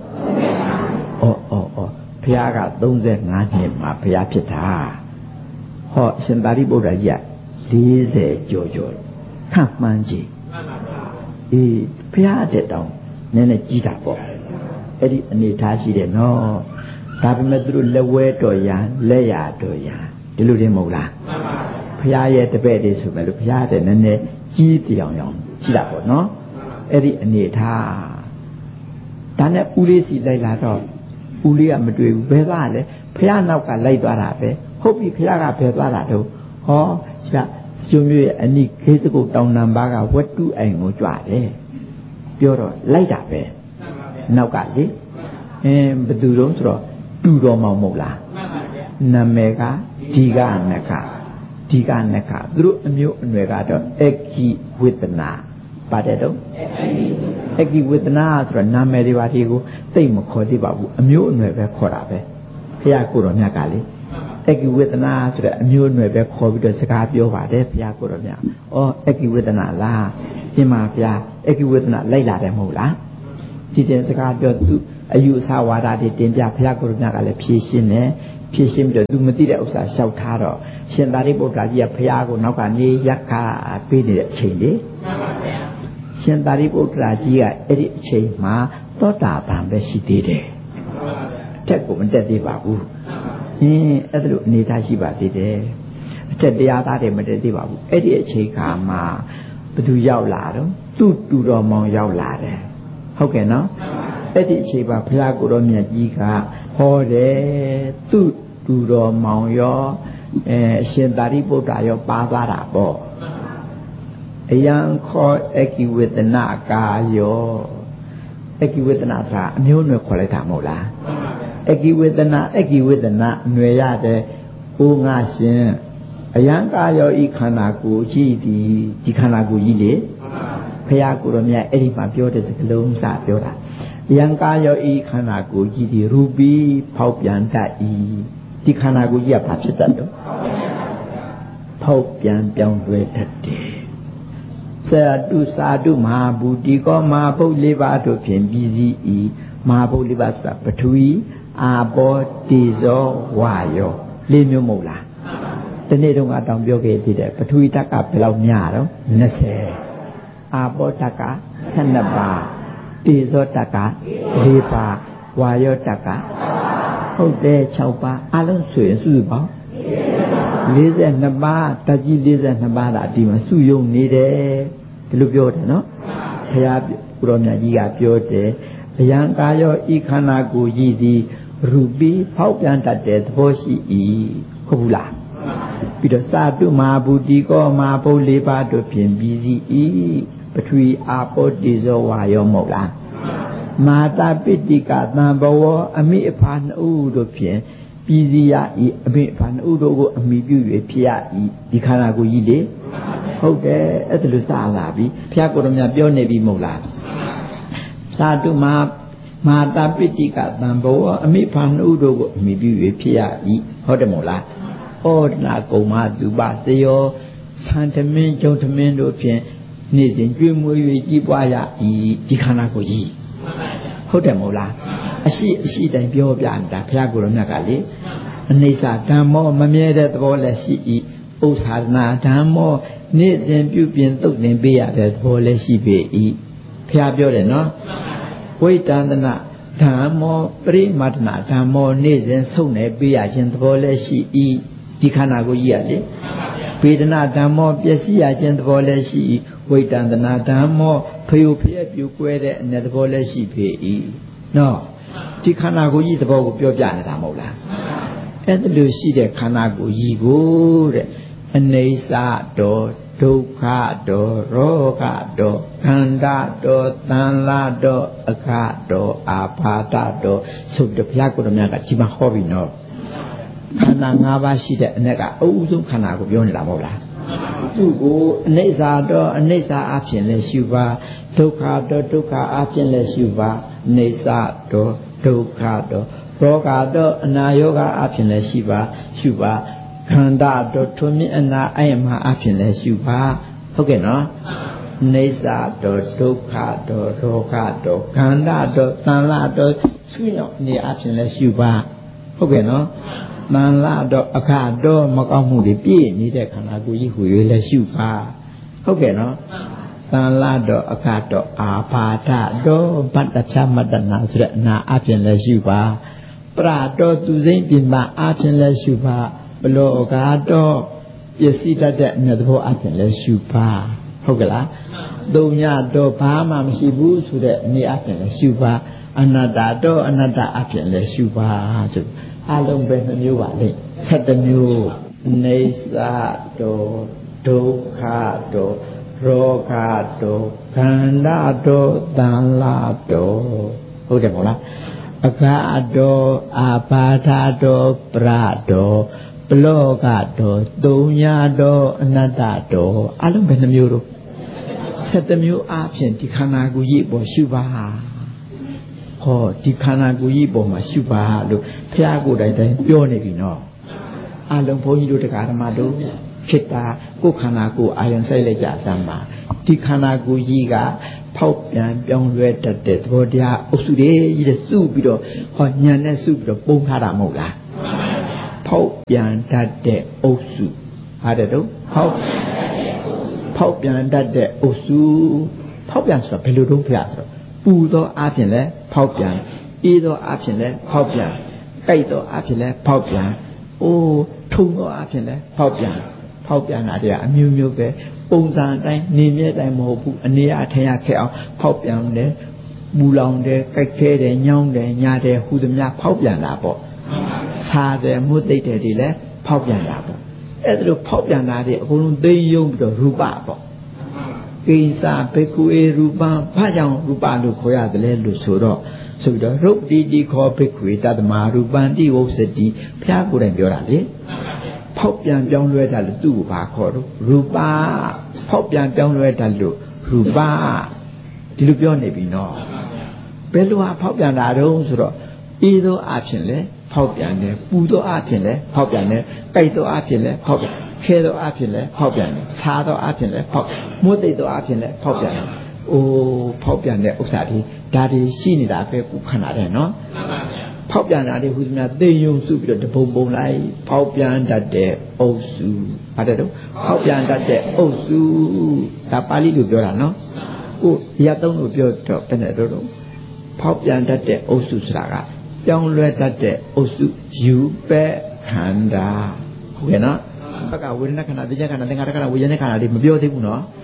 ဖျားက35နှစ်မှာဖျားဖြစ်တာဟောရှင်သာရိပုတ္တရာကြီးက40ကျော်ကျော်ခန့်မှန်းကြည့်အေးဖျားတဲ့တောင်နည်းနည်းကြီးတာပေါ့အဲ့ဒီအနေထားရှိတယ်နော်ဒါပေမဲ့သူတို့လက်ဝဲတော်ရန်လက်ရတော်ရန်ဒီလိုတင်မဟုတ်လားဖျားရဲ့တပည့်တွေဆိုမဲ့လို့ဖျားတဲ့နည်းနည်းကြီးတောင်ရောင်ရှိတာပေါ့နော်အဲ့ဒီအနေထားဒါနဲ့ဦးလေးစီလိုက်လာတော့ဦးလေးကမတွေ့ဘူးဘယ်သွားလဲဖះနောက်ကလိုက်သွားတာပဲဟုတ်ပြီဖះကဘယ်သွားတာတော့ဟောရှာကျွမျိုးရဲ့အနိခေစကုတ်တောင်နံပါးကဝတ္တုအိမ်ကိုကြွတယ်ပြောတော့လိုက်တာပဲနောက်ကလေဘယ်သူတော့ဆိုတော့တူတော်မောင်မဟုတ်လားနာမည်ကဒီကနခသူတို့အမျိုးအနွယ်ကတော့အကိဝေဒနာပါတယ်တော့အကိဝေဒနာဆိုတော့နာမည်တွေပါဒီကိုသိမခေါ်သေးပါဘူးအမျိုးအနွယ်ပဲခေါ်တာပဲဘုရားကိုတော်မြတ်ကလေအကိဝေဒနာဆိုတဲ့အမျိုးအနွယ်ပဲခေါ်ပြီးတော့စကားပြောပါတယ်ဘုရားကိုတော်မြတ်အကိဝေဒနာလားကျင်ပါဗျာအကိဝေဒနာလိုက်လာတယ်မဟုတ်လားဒီတဲ့စကားပြောသူအယူအဆဝါဒတွေတင်ပြဘုရားကိုတော်မြတ်ကလည်းဖြည့်ရှင်းတယ်ဖြည့်ရှင်းပြီးတော့သူမသိတဲ့ဥစ္စာလျှောက်ထားတော့ရှင်သာရိပုတ္တရာကြီးကဘုရားကိုနောက်ကနေရက်ခါပေးနေတဲ့အချိန်လေရှင်သာရိပုတ္တရာကြီးကအဲ့ဒီအချိန်မှာသောတာပန်ပဲရှိသေးတယ်အထက်ကိုမတက်သေးပါဘူးအဲ့ဒါလိုအနေထားရှိပါသေးတယ်အထက်တရားသားတွေမတက်သေးပါဘူးအဲ့ဒီအချိန်ခါမှာဘသူရောက်လာတော့သူ့တူတော်မောင်ရောက်လာတယ်ဟုတ်ကဲ့နော်အဲ့ဒီအချိန်မှာဘုရားကိုယ်တော်မြတ်ကြီးကဟောတယ်သူ့တူတော်မောင်ရောအရှင်သာရိပုတ္တရာရောပါသွားတာပေါ့အယံခောအကိဝေဒနာကာယောအကိဝေဒနာဆိုတာအမျိုးအနွယ်ခေါ်လိုက်တာမဟုတ်လားအကိဝေဒနာအနွယ်ရတဲ့ဦးငါရှင်အယံကာယောဤခန္ဓာကိုယ်ကြီးဒီခန္ဓာကိုယ်ကြီးလေဘုရားကိုယ်တော်မြတ်အဲ့ဒီမှာပြောတဲ့စကားလုံးစပြောတာအယံကာယောဤခန္ဓာကိုယ်ကြီးဒီရူပီဖောက်ပြန်တတ်ဤဒီခန္ဓာကိုယ်ကြီးကဘာဖြစ်တတ်တော့ဖောက်ပြန်ပြောင်းလဲတတ်တယ်စာတုမဟာဘူတိကောမဟာဘုတ်၄ပါးတို့ဖြင့်ပြည်စည်းဤမဟာဘုတ်၄ပါးဆိုတာပထဝီအာဘောတေဇောဝါယော၄မျိုးမဟုတ်လားဒီနေ့တော့တောင်ပြောခဲ့သေးတယ်ပထဝီဓာတ်ကဘယ်လောက်များတော့20အာဘောဓာတ်က12ပါးတေဇောဓာတ်က4ပါးဝါယောဓာတ်ကဟုတ်တယ်6ပါးအလုံးဆိုရင်စုစုပေါင်း42ပါးဓာတ်ကြီး42ပါးလားဒီမှာစုယုံနေတယ်ဒီလိုပြောတယ်နော်ဘုရားကိုရောမြတ်ကြီးကပြောတယ်အယံကာယောဤခန္ဓာကိုယ်ကြီးသည်ရူပီဖောက်ပြန်တတ်တဲ့သဘောရှိ၏ဟုတ်ဘူးလားပြီးတော့စာတုမဟာဘူတိကောမဟာဘုတ်၄ပါးတို့ဖြင့်ပြီးစီ၏ပထဝီအာဘောတေဇောဝါယောမဟုတ်လားမာတာပိတိကသံဘဝအမိအဖာနှုတ်တို့ဖြင့်ပြီးစီရ၏အမိအဖာနှုတ်တို့ကိုအမိပြု၍ဖြစ်ရ၏ဒီခန္ဓာကိုယ်ကြီးလေဟုတ်တယ်အဲ့ဒါလို့စလာပြီဘုရားကိုယ်တော်မြတ်ပြောနေပြီမဟုတ်လားသာတုမာတာပိတိကသံဘဝအမိဖာနှုတ်တို့ကိုအမိပြု၍ဖြစ်ရ၏ဟုတ်တယ်မဟုတ်လားဩဒနာကုံမသူပသယောသံသမင်းကျုံသမင်းတို့ဖြင့်နေ့စဉ်ကျွေးမွေး၍ကြီးပွားရ၏ဒီခန္ဓာကိုယ်ကြီးဟုတ်တယ်မဟုတ်လားအရှိတိုင်းပြောပြနေတာဘုရားကိုယ်တော်မြတ်ကလေအနိစ္စဓမ္မောမမြဲတဲ့သဘောလည်းရှိ၏ဥစ္စာနာဓမ္မောနေ့စဉ်ပြုပြင်သုတ်သင်ပေးရတဲ့သဘောလည်းရှိပေ၏ဘုရားပြောတယ်နော်ဝိတန္တနာဓမ္မောပရိမတ္တနာဓမ္မောနေ့စဉ်ဆုံးနေပေးရခြင်းသဘောလည်းရှိ၏ဒီခန္ဓာကိုယ်ကြီးရလေဝေဒနာဓမ္မောပျက်စီးရခြင်းသဘောလည်းရှိ၏ဝိတန္တနာဓမ္မောဖျို့ဖျက်ပြူကွဲတဲ့အ내သဘောလည်းရှိပေ၏နော်ဒီခန္ဓာကိုယ်ကြီးသဘောကိုပြောပြနေတာမဟုတ်လားအဲ့ဒါလိုရှိတဲ့ခန္ဓာကိုယ်ကြီးကိုတဲ့အနေစာတော်ဒုက္ခတော်ရောဂတော်ခန္ဓာတော်သံလာတော်အခတော်အာဘာတတော်ဆိုပြီးဘုရားကိုယ်တော်မြတ်ကဒီမှာဟောပြီးနော်ခန္ဓာ၅ပါးရှိတဲ့အ내ကအဥဆုံးခန္ဓာကိုပြောနေတာမဟုတ်လားသူ့ကိုအနေစာတော်အနေစာအဖြစ်လဲရှုပါဒုက္ခတော်ဒုက္ခအဖြစ်လဲရှုပါအနေစာတော်ဒုက္ခတော်ရောဂတော်အနာယောဂအဖြစ်လဲရှုပါခန္ဓာတော်ထွမြင့်အနာအယမအဖြစ်လဲရှုပါဟုတ်ကဲ့နော်နေစာတော်ဒုက္ခတော်ရောဂတော်ခန္ဓာတော်သံလာတော်ဆွေးရောက်နေအဖြစ်လဲရှုပါဟုတ်ကဲ့နော်သံလာတော်အခတော်မကောင်းမှုတွေပြည့်နေတဲ့ခန္ဓာကိုယ်ကြီးဟူ၍လဲရှုပါဟုတ်ကဲ့နော်သံလာတော်အခတော်အာဘာဒတော်ဗတ္တချမတ္တနာဆိုတဲ့အနာအဖြစ်လဲရှုပါပရတော်သူစိမ့်ပြမအဖြစ်လဲရှုပါဘလောကတော့ပစ္စည်းတတ်တဲ့အ내သဘောအဖြစ်လဲရှုပါဟုတ်ကလားသုံးညတော့ဘာမှမရှိဘူးဆိုတဲ့အနေအဖြစ်လဲရှုပါအနတ္တတော့အနတ္တအဖြစ်လဲရှုပါဆိုအလုံးပဲနှမျိုးပါလေ7မျိုးနေစာတော့ဒုက္ခတော့ရောဂတော့ခန္ဓာတော့သံလာတော့ဟုတ်တယ်မဟုတ်လားအခါတော့အာဘာဓာတော့ပရတော့ဘလောကတော့သုံးညာတော့အနတ္တတော့အလုံးပဲနှမျိုးတော့7မျိုးအပြင်ဒီခန္ဓာကိုယ်ကြီးပေါ်ရှုပါဟောဒီခန္ဓာကိုယ်ကြီးပေါ်မှာရှုပါလို့ဘုရားကိုယ်တိုင်ပြောနေပြီနော်အလုံးဘုန်းကြီးတို့တရားဓမ္မတို့ဖြစ်တာကိုယ်ခန္ဓာကိုယ်အာရုံစိုက်လိုက်ကြစမ်းပါဒီခန္ဓာကိုယ်ကြီးကဖောက်ပြန်ပြောင်းလဲတတ်တဲ့သဘောတရားအုပ်စုတွေကြီးတဲ့စုပြီးတော့ဟောညံနဲ့စုပြီးတော့ပုံထားတာမဟုတ်လားဖောက်ပြန်တတ်တဲ့အုပ်စုဟာတဲ့တော့ဖောက်ပြန်တတ်တဲ့အုပ်စုဖောက်ပြန်ဆိုတော့ဘယ်လိုတုံးဖျားဆိုတော့ပူသောအဖြစ်လဲဖောက်ပြန်အေးသောအဖြစ်လဲဖောက်ပြန်ကြိုက်သောအဖြစ်လဲဖောက်ပြန်အိုးထုံသောအဖြစ်လဲဖောက်ပြန်တာတွေကအမျိုးမျိုးပဲပုံစံအတိုင်းနေမြဲတိုင်းမဟုတ်ဘူးအနေအထင်ရခဲ့အောင်ဖောက်ပြန်တယ်မူလောင်တယ်ကြိုက်ခဲတယ်ညောင်းတယ်ညာတယ်ဟူသည်များဖောက်ပြန်တာပေါ့စားတယ်မွတ်သိတဲ့တွေလည်းဖောက်ပြန်တာပေါ့အဲ့ဒါလိုဖောက်ပြန်တာတွေအကုန်လုံးသိယုံပြီးတော့ရူပပေါ့ကိစ္စဘိက္ခုေရူပံဘာကြောင့်ရူပလို့ခေါ်ရတယ်လဲလို့ဆိုတော့ပြီးတော့ရုပ်တိခောဘိက္ခုေတတ္တမရူပံတိဝုစ္စတိဘုရားကိုယ်တိုင်ပြောတာလေဖောက်ပြန်ပြောင်းလဲတာလို့သူ့ကိုဘာခေါ်တော့ရူပဖောက်ပြန်ပြောင်းလဲတာလို့ရူပဒီလိုပြောနေပြီနော်ဘယ်လိုဟာဖောက်ပြန်တာတုံးဆိုတော့အေးသောအဖြစ်လဲဖောက်ပြန်တယ်ပူသောအဖြစ်လဲဖောက်ပြန်တယ်ကြိုက်သောအဖြစ်လဲဖောက်ပြန်ခဲသောအဖြစ်လဲဖောက်ပြန်တယ်စားသောအဖြစ်လဲဖောက်မွတ်သိသောအဖြစ်လဲဖောက်ပြန်တယ်အိုးဖောက်ပြန်တဲ့ဥစ္စာဒီဒါတွေရှိနေတာပဲခုခဏတည်းနော်ဖောက်ပြန်တာတွေဟူသမျှသိယုံစုပြီးတော့တပုံလိုက်ဖောက်ပြန်တတ်တဲ့အုပ်စုအဲ့ဒါတော့ဖောက်ပြန်တတ်တဲ့အုပ်စုဒါပါဠိလိုပြောတာနော်ကိုရသုံးလို့ပြောတော့ဘယ်နဲ့တော့ဖောက်ပြန်တတ်တဲ့အုပ်စုဆိုတာကပြောင်းလဲတတ်တဲ့အုပ်စုယူပဲခန္ဓာဟုတ်ကဲ့နော်ဘက်ကဝေဒနာခန္ဓာတရားခန္ဓာသင်္ခါရခန္ဓာဝိညာဉ်ခန္ဓာတွေမပြောသေးဘူးနော်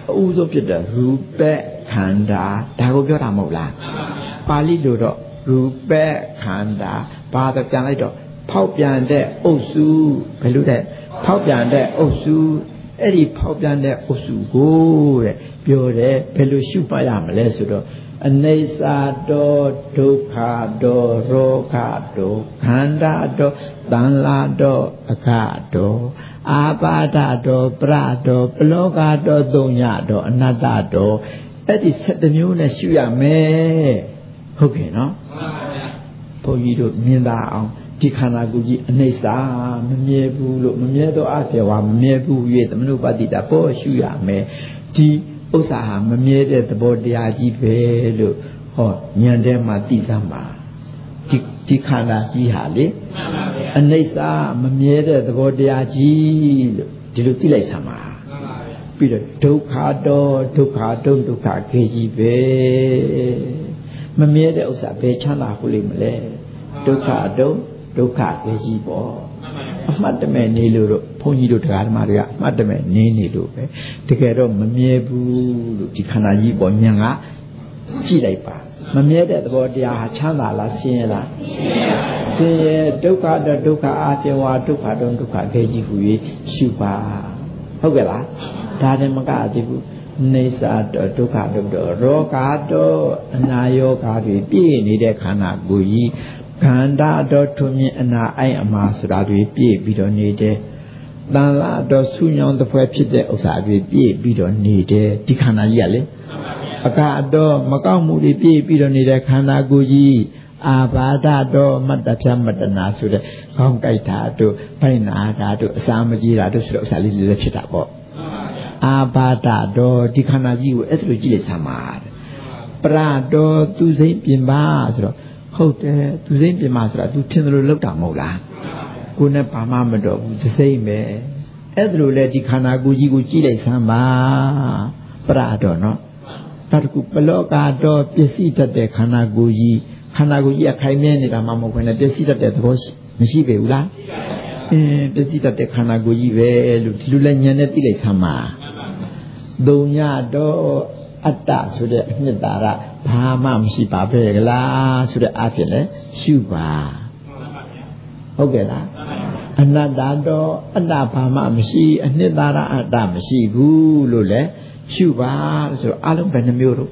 ဥဆုံးဖြစ်တဲ့ရူပခန္ဓာဒါကိုပြောတာမဟုတ်လားပါဠိလိုတော့ရူပခန္ဓာဘာတော့ပြန်လိုက်တော့ဖောက်ပြန်တဲ့အုပ်စုဘယ်လိုလဲဖောက်ပြန်တဲ့အုပ်စုအဲ့ဒီဖောက်ပြန်တဲ့အုပ်စုကိုတဲ့ပြောတယ်ဘယ်လိုရှုမှတ်ရမလဲဆိုတော့အနိစ္စတောဒုက္ခတောရောဂတောခန္ဓာတောသံလာတောအခတောအာပါဒတောပရတောပလောကတောသုံးညတောအနတ္တတောအဲ့ဒီ7မျိုးနဲ့ရှုရမယ်ဟုတ်ကဲ့နော်ဘုန်းကြီးတို့မြင်သာအောင်ဒီခန္ဓာကိုယ်ကြီးအနိစ္စမမြဲဘူးလို့မမြဲသောအပြေဝါမမြဲဘူး၍သမနုပတိတာပေါ်ရှုရမယ်ဒီဥစ္စာဟာမမြဲတဲ့သဘောတရားကြီးပဲလို့ဟောဉာဏ်ထဲမှာသိသမှာဒီခန္ဓာကြီးဟာလေအနိစ္စမမြဲတဲ့သဘောတရားကြီးလို့ဒီလိုသိလိုက်သမှာပြီးတော့ဒုက္ခတော့ဒုက္ခတုံဒုက္ခခေကြီးပဲမမြဲတဲ့ဥစ္စာဘယ်ချမ်းသာဟုတ်လိမ့်မလဲဒုက္ခတုံဒုက္ခခေကြီးပေါ့အမှတ်တမဲ့နေလို့တော့ဘုန်းကြီးတို့တရားဓမ္မတွေကအမှတ်တမဲ့နေလို့ပဲတကယ်တော့မမြဲဘူးလို့ဒီခန္ဓာကြီးပေါ်ဉာဏ်ကကြည့်လိုက်ပါမမြဲတဲ့သဘောတရားဟာချမ်းသာလားဆင်းရဲလားဆင်းရဲဒုက္ခတော့ဒုက္ခအပြေဝါဒုက္ခတော့ဒုက္ခခေကြီးဟူ၍ရှုပါဟုတ်ကဲ့လားဒါတည်းမကသေးဘူးနေစာတော့ဒုက္ခတော့ရောဂါတော့အနာယောဂါတွေပြည့်နေတဲ့ခန္ဓာကိုယ်ကြီးခန္ဓာတော့ထွမြင်အနာအိုက်အမှားဆိုတာတွေပြည့်ပြီးတော့နေတယ်တန်လာတော့ဆူညောင်းတစ်ဖွဲဖြစ်တဲ့ဥစ္စာတွေပြည့်ပြီးတော့နေတယ်ဒီခန္ဓာကြီးကလေအကတော့မကောက်မှုတွေပြည့်ပြီးတော့နေတဲ့ခန္ဓာကိုယ်ကြီးအာဘာဒတော့မတ္တဖြမတ္တနာဆိုတဲ့ခေါင်းကြိုက်တာတို့ဖိုင်နာတာတို့အစာမကြီးတာတို့ဆိုတဲ့ဥစ္စာလေးလည်းဖြစ်တာပေါ့အာဘာဒတော့ဒီခန္ဓာကြီးကိုအဲ့ဒါလိုကြည့်လိုက်သမှာပရတော့သူစိတ်ပြင်ပါဆိုတော့ဟုတ်တယ်သူစိတ်ပြင်ပါဆိုတာ तू ထင်တယ်လို့လောက်တာမဟုတ်လားကိုယ်နဲ့ဘာမှမတော့ဘူးသစိမ့်ပဲအဲ့ဒါလိုလေဒီခန္ဓာကိုယ်ကြီးကိုကြည့်လိုက်စမ်းပါပရတော့နော်တတကူပလောကတော့ပစ္စည်းတတ်တဲ့ခန္ဓာကိုယ်ကြီးအခိုင်မြဲနေတာမှမဟုတ်ဘဲနဲ့ပစ္စည်းတတ်တဲ့သဘောမရှိပေဘူးလားပစ္စည်းတတ်တဲ့ခန္ဓာကိုယ်ကြီးပဲလို့ဒီလိုလဲဉာဏ်နဲ့သိလိုက်စမ်းပါသုံးညတော့အတ္တဆိုတဲ့အနှစ်သာရဘာမှမရှိပါပဲကလားဆိုတဲ့အဖြစ်လဲရှုပါဟုတ်ကဲ့လားအနတ္တတော့အတ္တဘာမှမရှိအနှစ်သာရအတ္တမရှိဘူးလို့လဲရှုပါဆိုတော့အလုံးဘယ်နှမျိုးတို့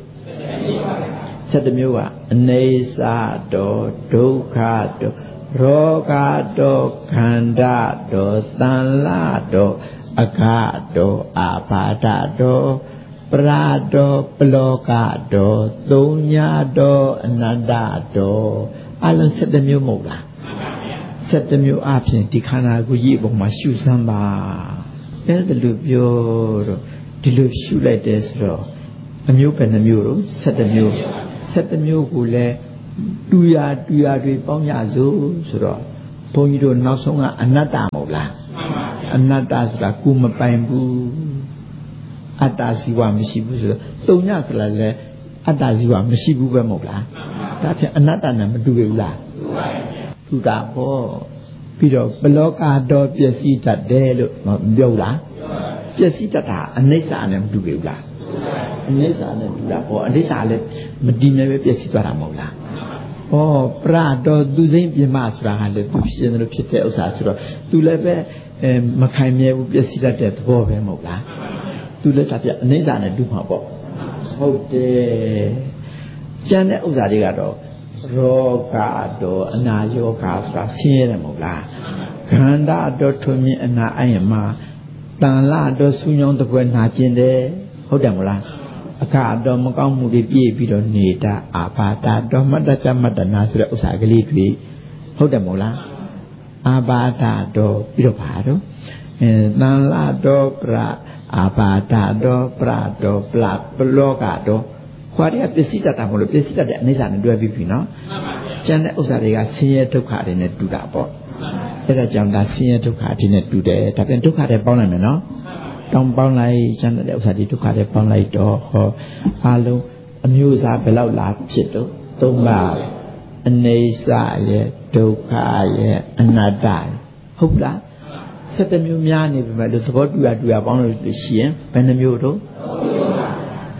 7မျိုးကအနေစာတော့ဒုက္ခတော့ရောဂတော့ခန္ဓာတော့သံလာတော့အခတော့အာဘာဒတော့ပရတော့ပလောကတော့သုံးညတော့အနတ္တတော့အလုံး7မျိုးမဟုတ်လား7မျိုးအပြင်ဒီခန္ဓာကိုယ်ကြီးအပေါ်မှာရှုစမ်းပါအဲ့ဒါလိုပြောတော့ဒီလိုရှုလိုက်တယ်ဆိုတော့အမျိုးပဲနှမျိုးတော့7မျိုးကိုလည်းတူရတွေပေါင်းရစို့ဆိုတော့ဘုန်းကြီးတို့နောက်ဆုံးကအနတ္တမဟုတ်လားအနတ္တဆိုတာကိုမပိုင်ဘူးအတ္တဇီဝမရှိဘူးဆိုတော့သုံးညဆိုတာလည်းအတ္တဇီဝမရှိဘူးပဲမဟုတ်လားဒါဖြင့်အနတ္တနဲ့မတူဘူးလားတူတာပေါ့ပြီးတော့ဘလောကတော့ပျက်စီးတတ်တယ်လို့မပြောလားပျက်စီးတတ်တာအနိစ္စနဲ့မတူဘူးလားအနိစ္စနဲ့တူတာပေါ့အနိစ္စလည်းမတည်မြဲပဲပျက်စီးသွားတာမဟုတ်လားဩပရတော့သူစိမ့်ပြမဆိုတာကလည်းသူဖြစ်တယ်လို့ဖြစ်တဲ့ဥစ္စာဆိုတော့သူလည်းပဲမခိုင်မြဲဘူးပျက်စီးတတ်တဲ့သဘောပဲမဟုတ်လားသူလည်းသာပြအနိစ္စနဲ့တူမှာပေါ့ဟုတ်တယ်ကျန်တဲ့ဥစ္စာတွေကတော့ရောဂတော့အနာယောဂဆိုတာဆင်းရဲတယ်မဟုတ်လားခန္ဓာတော့ထွမြင်အနာအိုင်မှာတန်လာတော့ဆူညောင်းတပွဲနာကျင်တယ်ဟုတ်တယ်မလားအခါတော့မကောင်းမှုတွေပြည့်ပြီးတော့နေတာအာဘာဒတော့မတ္တပြမတ္တနာဆိုတဲ့ဥစ္စာကလေးတွေဟုတ်တယ်မဟုတ်လားအာဘာဒတော့ပြီးတော့ဘာတော့တန်လာတော့ပရအာဘာဒတော့ပရတော့ပလောကတော့ခွာတဲ့ပစ္စည်းတတ်တာမလို့ပစ္စည်းတတ်တဲ့အနိစ္စနဲ့တွဲပြီးပြီနော်ကျန်တဲ့ဥစ္စာတွေကဆင်းရဲဒုက္ခတွေနဲ့တူတာပေါ့အဲ့ဒါကြောင့်ဒါဆင်းရဲဒုက္ခတွေနဲ့တူတယ်ဒါပြန်ဒုက္ခတွေပေါင်းနိုင်မယ်နော်တောင်းပေါင်းလိုက်ကျန်တဲ့ဥစ္စာတွေဒုက္ခတွေပေါင်းလိုက်တော့ဟောအလုံးအမျိုးအစားဘယ်လောက်လာဖြစ်တော့၃ပါးအနေစာရဲ့ဒုက္ခရဲ့အနတ္တဟုတ်လား7မျိုးများနေပြီမဲ့လို့သဘောတူရပေါင်းလို့ရှိရင်ဘယ်နှမျိုးတော့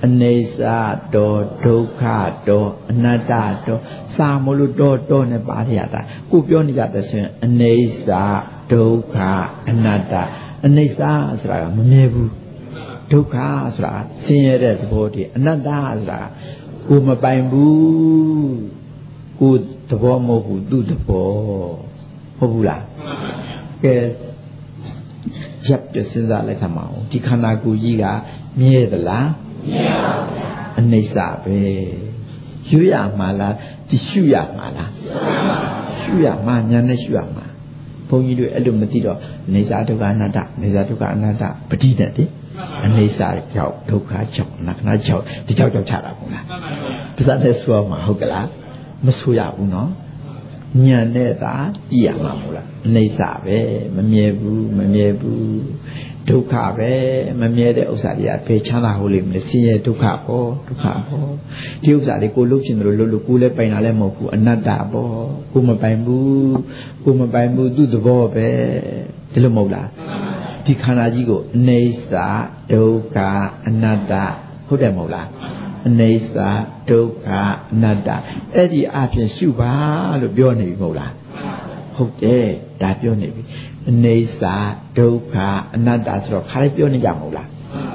အနေစာတောဒုက္ခတောအနတ္တတောစာမလို့တောနဲ့ပါရတာကိုပြောနေကြတဲ့ဆိုရင်အနေစာဒုက္ခအနတ္တအနေစာဆိုတာကမမြဲဘူးဒုက္ခဆိုတာဆင်းရဲတဲ့သဘောတည်းအနတ္တဆိုတာကိုမပိုင်ဘူးကိုသဘောမဟုတ်ဘူးသူ့သဘောဟုတ်ဘူးလားကဲရပ်ပြစဉ်းစားလိုက်ခါမအောင်ဒီခန္ဓာကိုယ်ကြီးကမြဲသလားမြဲပါဗျာအနေစာပဲရွရမှာလားဒီရှုရမှာလားရှုရမှာညာနဲ့ရှုရမှာဘုန်းကြီးတို့အဲ့လိုမသိတော့အနေစာဒုက္ခအနတ္တအနေစာဒုက္ခအနတ္တပဋိသတ်တိအနေစာကြောင့်ဒုက္ခကြောင့်နာခဏကြောင့်ဒီကြောင့်ချတာပေါ့လားပါဇာနဲ့ဆိုမှာဟုတ်ကလားမဆိုရဘူးနော်ညာနဲ့သာကြည့်ရမှာမို့လားအနေစာပဲမမြဲဘူးဒုက္ခပဲမမြဲတဲ့ဥစ္စာတွေကဖေချမ်းသာဟုတ်လိမ့်မယ်ဆင်းရဲဒုက္ခပေါ့ဒီဥစ္စာလေးကိုလှုပ်ရှင်တယ်လို့ကိုလည်းပိုင်တာလည်းမဟုတ်ဘူးအနတ္တပေါ့ကိုမပိုင်ဘူးသူ့သဘောပဲဒီလိုမဟုတ်လားဒီခန္ဓာကြီးကိုအနေစာဒုက္ခအနတ္တဟုတ်တယ်မဟုတ်လားအနေစာဒုက္ခအနတ္တအဲ့ဒီအပြင်ရှုပါလို့ပြောနေပြီမဟုတ်လားဟုတ်တယ်ဒါပြောနေပြီအနေစာဒုက္ခအနတ္တဆိုတော့ခါလေးပြောနေကြမဟုတ်လား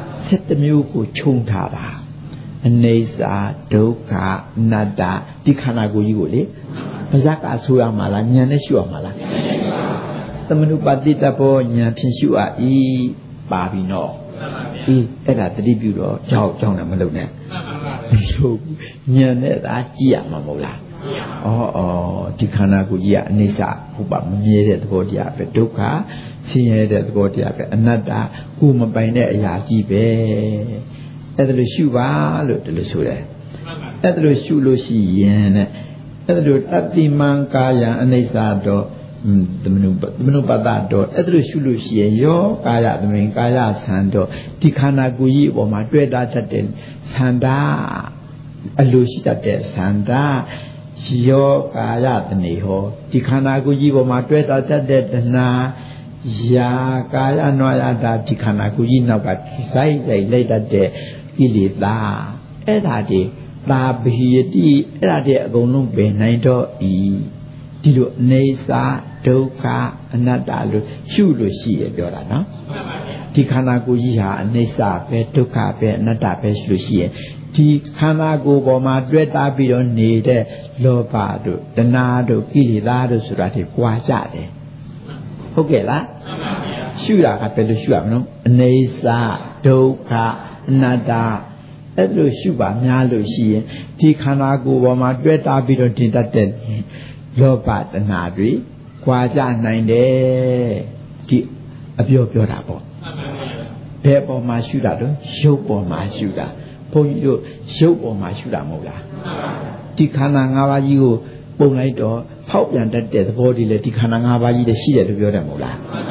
7မျိုးကိုခြုံထားပါအနေစာဒုက္ခအနတ္တဒီခန္ဓာကိုယ်ကြီးကိုလေပါဇက်ကဆိုရမှာလားဉာဏ်နဲ့ရှုရမှာလားသမနုပါတိတဘောဉာဏ်ဖြင့်ရှုအပ်ပါပြီနော်အဲ့ဒါတတိပြုတော့ကြောက်တယ်မလုပ်နဲ့ဟုတ်ဉာဏ်နဲ့သာကြည့်ရမှာမဟုတ်လားဒီခန္ဓာကိုယ်ကြီးကအနေစာဟုတ်ပါမမြဲတဲ့သဘောတရားပဲဒုက္ခဆင်းရဲတဲ့သဘောတရားပဲအနတ္တကိုမပိုင်တဲ့အရာကြီးပဲအဲ့ဒါလို့ရှုပါလို့ဒီလိုဆိုတယ်အဲ့ဒါလို့ရှုလို့ရှိရင်တဲ့အဲ့ဒါလို့တတိမံကာယံအနေစာတော့သမနုပတ္တတော့အဲ့ဒါလို့ရှုလို့ရှိရင်ယောကာယသမင်ကာယဆံတော့ဒီခန္ဓာကိုယ်ကြီးအပေါ်မှာတွေ့တာတတ်တဲ့ဆန္ဒအလိုရှိတတ်တဲ့ဆန္ဒယောကာယတဏိဟောဒီခန္ဓာကိုယ်ကြီးပေါ်မှာတွေ့တာတတ်တဲ့တဏှာယာကာယနွာယတာဒီခန္ဓာကိုယ်ကြီးနောက်ကစိုက်လိုက်တတ်တဲ့ကိလေသာအဲ့ဒါဒီသာဘိယတိအဲ့ဒါဒီအကုန်လုံးပင်နိုင်တော့ဒီလိုအနေစာဒုက္ခအနတ္တလို့ရှုလို့ရှိရပြောတာနော်ဒီခန္ဓာကိုယ်ကြီးဟာအနေစာပဲဒုက္ခပဲအနတ္တပဲရှုလို့ရှိရဒီခန္ဓာကိုယ်ပေါ်မှာတွေ့တာပြီးတော့နေတဲ့လောဘတို့တဏှာတို့ကိလေသာတို့ဆိုတာဒီကြွားကြတယ်ဟုတ်ကဲ့လားရှုတာကဘယ်လိုရှုရမလဲအနေစာဒုက္ခအနတ္တအဲ့လိုရှုပါများလို့ရှိရင်ဒီခန္ဓာကိုယ်ပေါ်မှာတွေ့တာပြီးတော့တင်တတ်တဲ့လောဘတဏှာတွေကြွားကြနိုင်တယ်ဒီအပြောတာပေါ့ဘယ်ပေါ်မှာရှုတာတော့ရုပ်ပေါ်မှာရှုတာဘုန်းကြီးတို့ရုပ်ပေါ်မှာရှုတာမဟုတ်လားဒီခန္ဓာ၅ပါးကြီးကိုပုံလိုက်တော့ဖောက်ပြန်တတ်တဲ့သဘောတည်းလေဒီခန္ဓာ၅ပါးကြီးတည်းရှိတယ်လို့ပြောတယ်မဟုတ်လား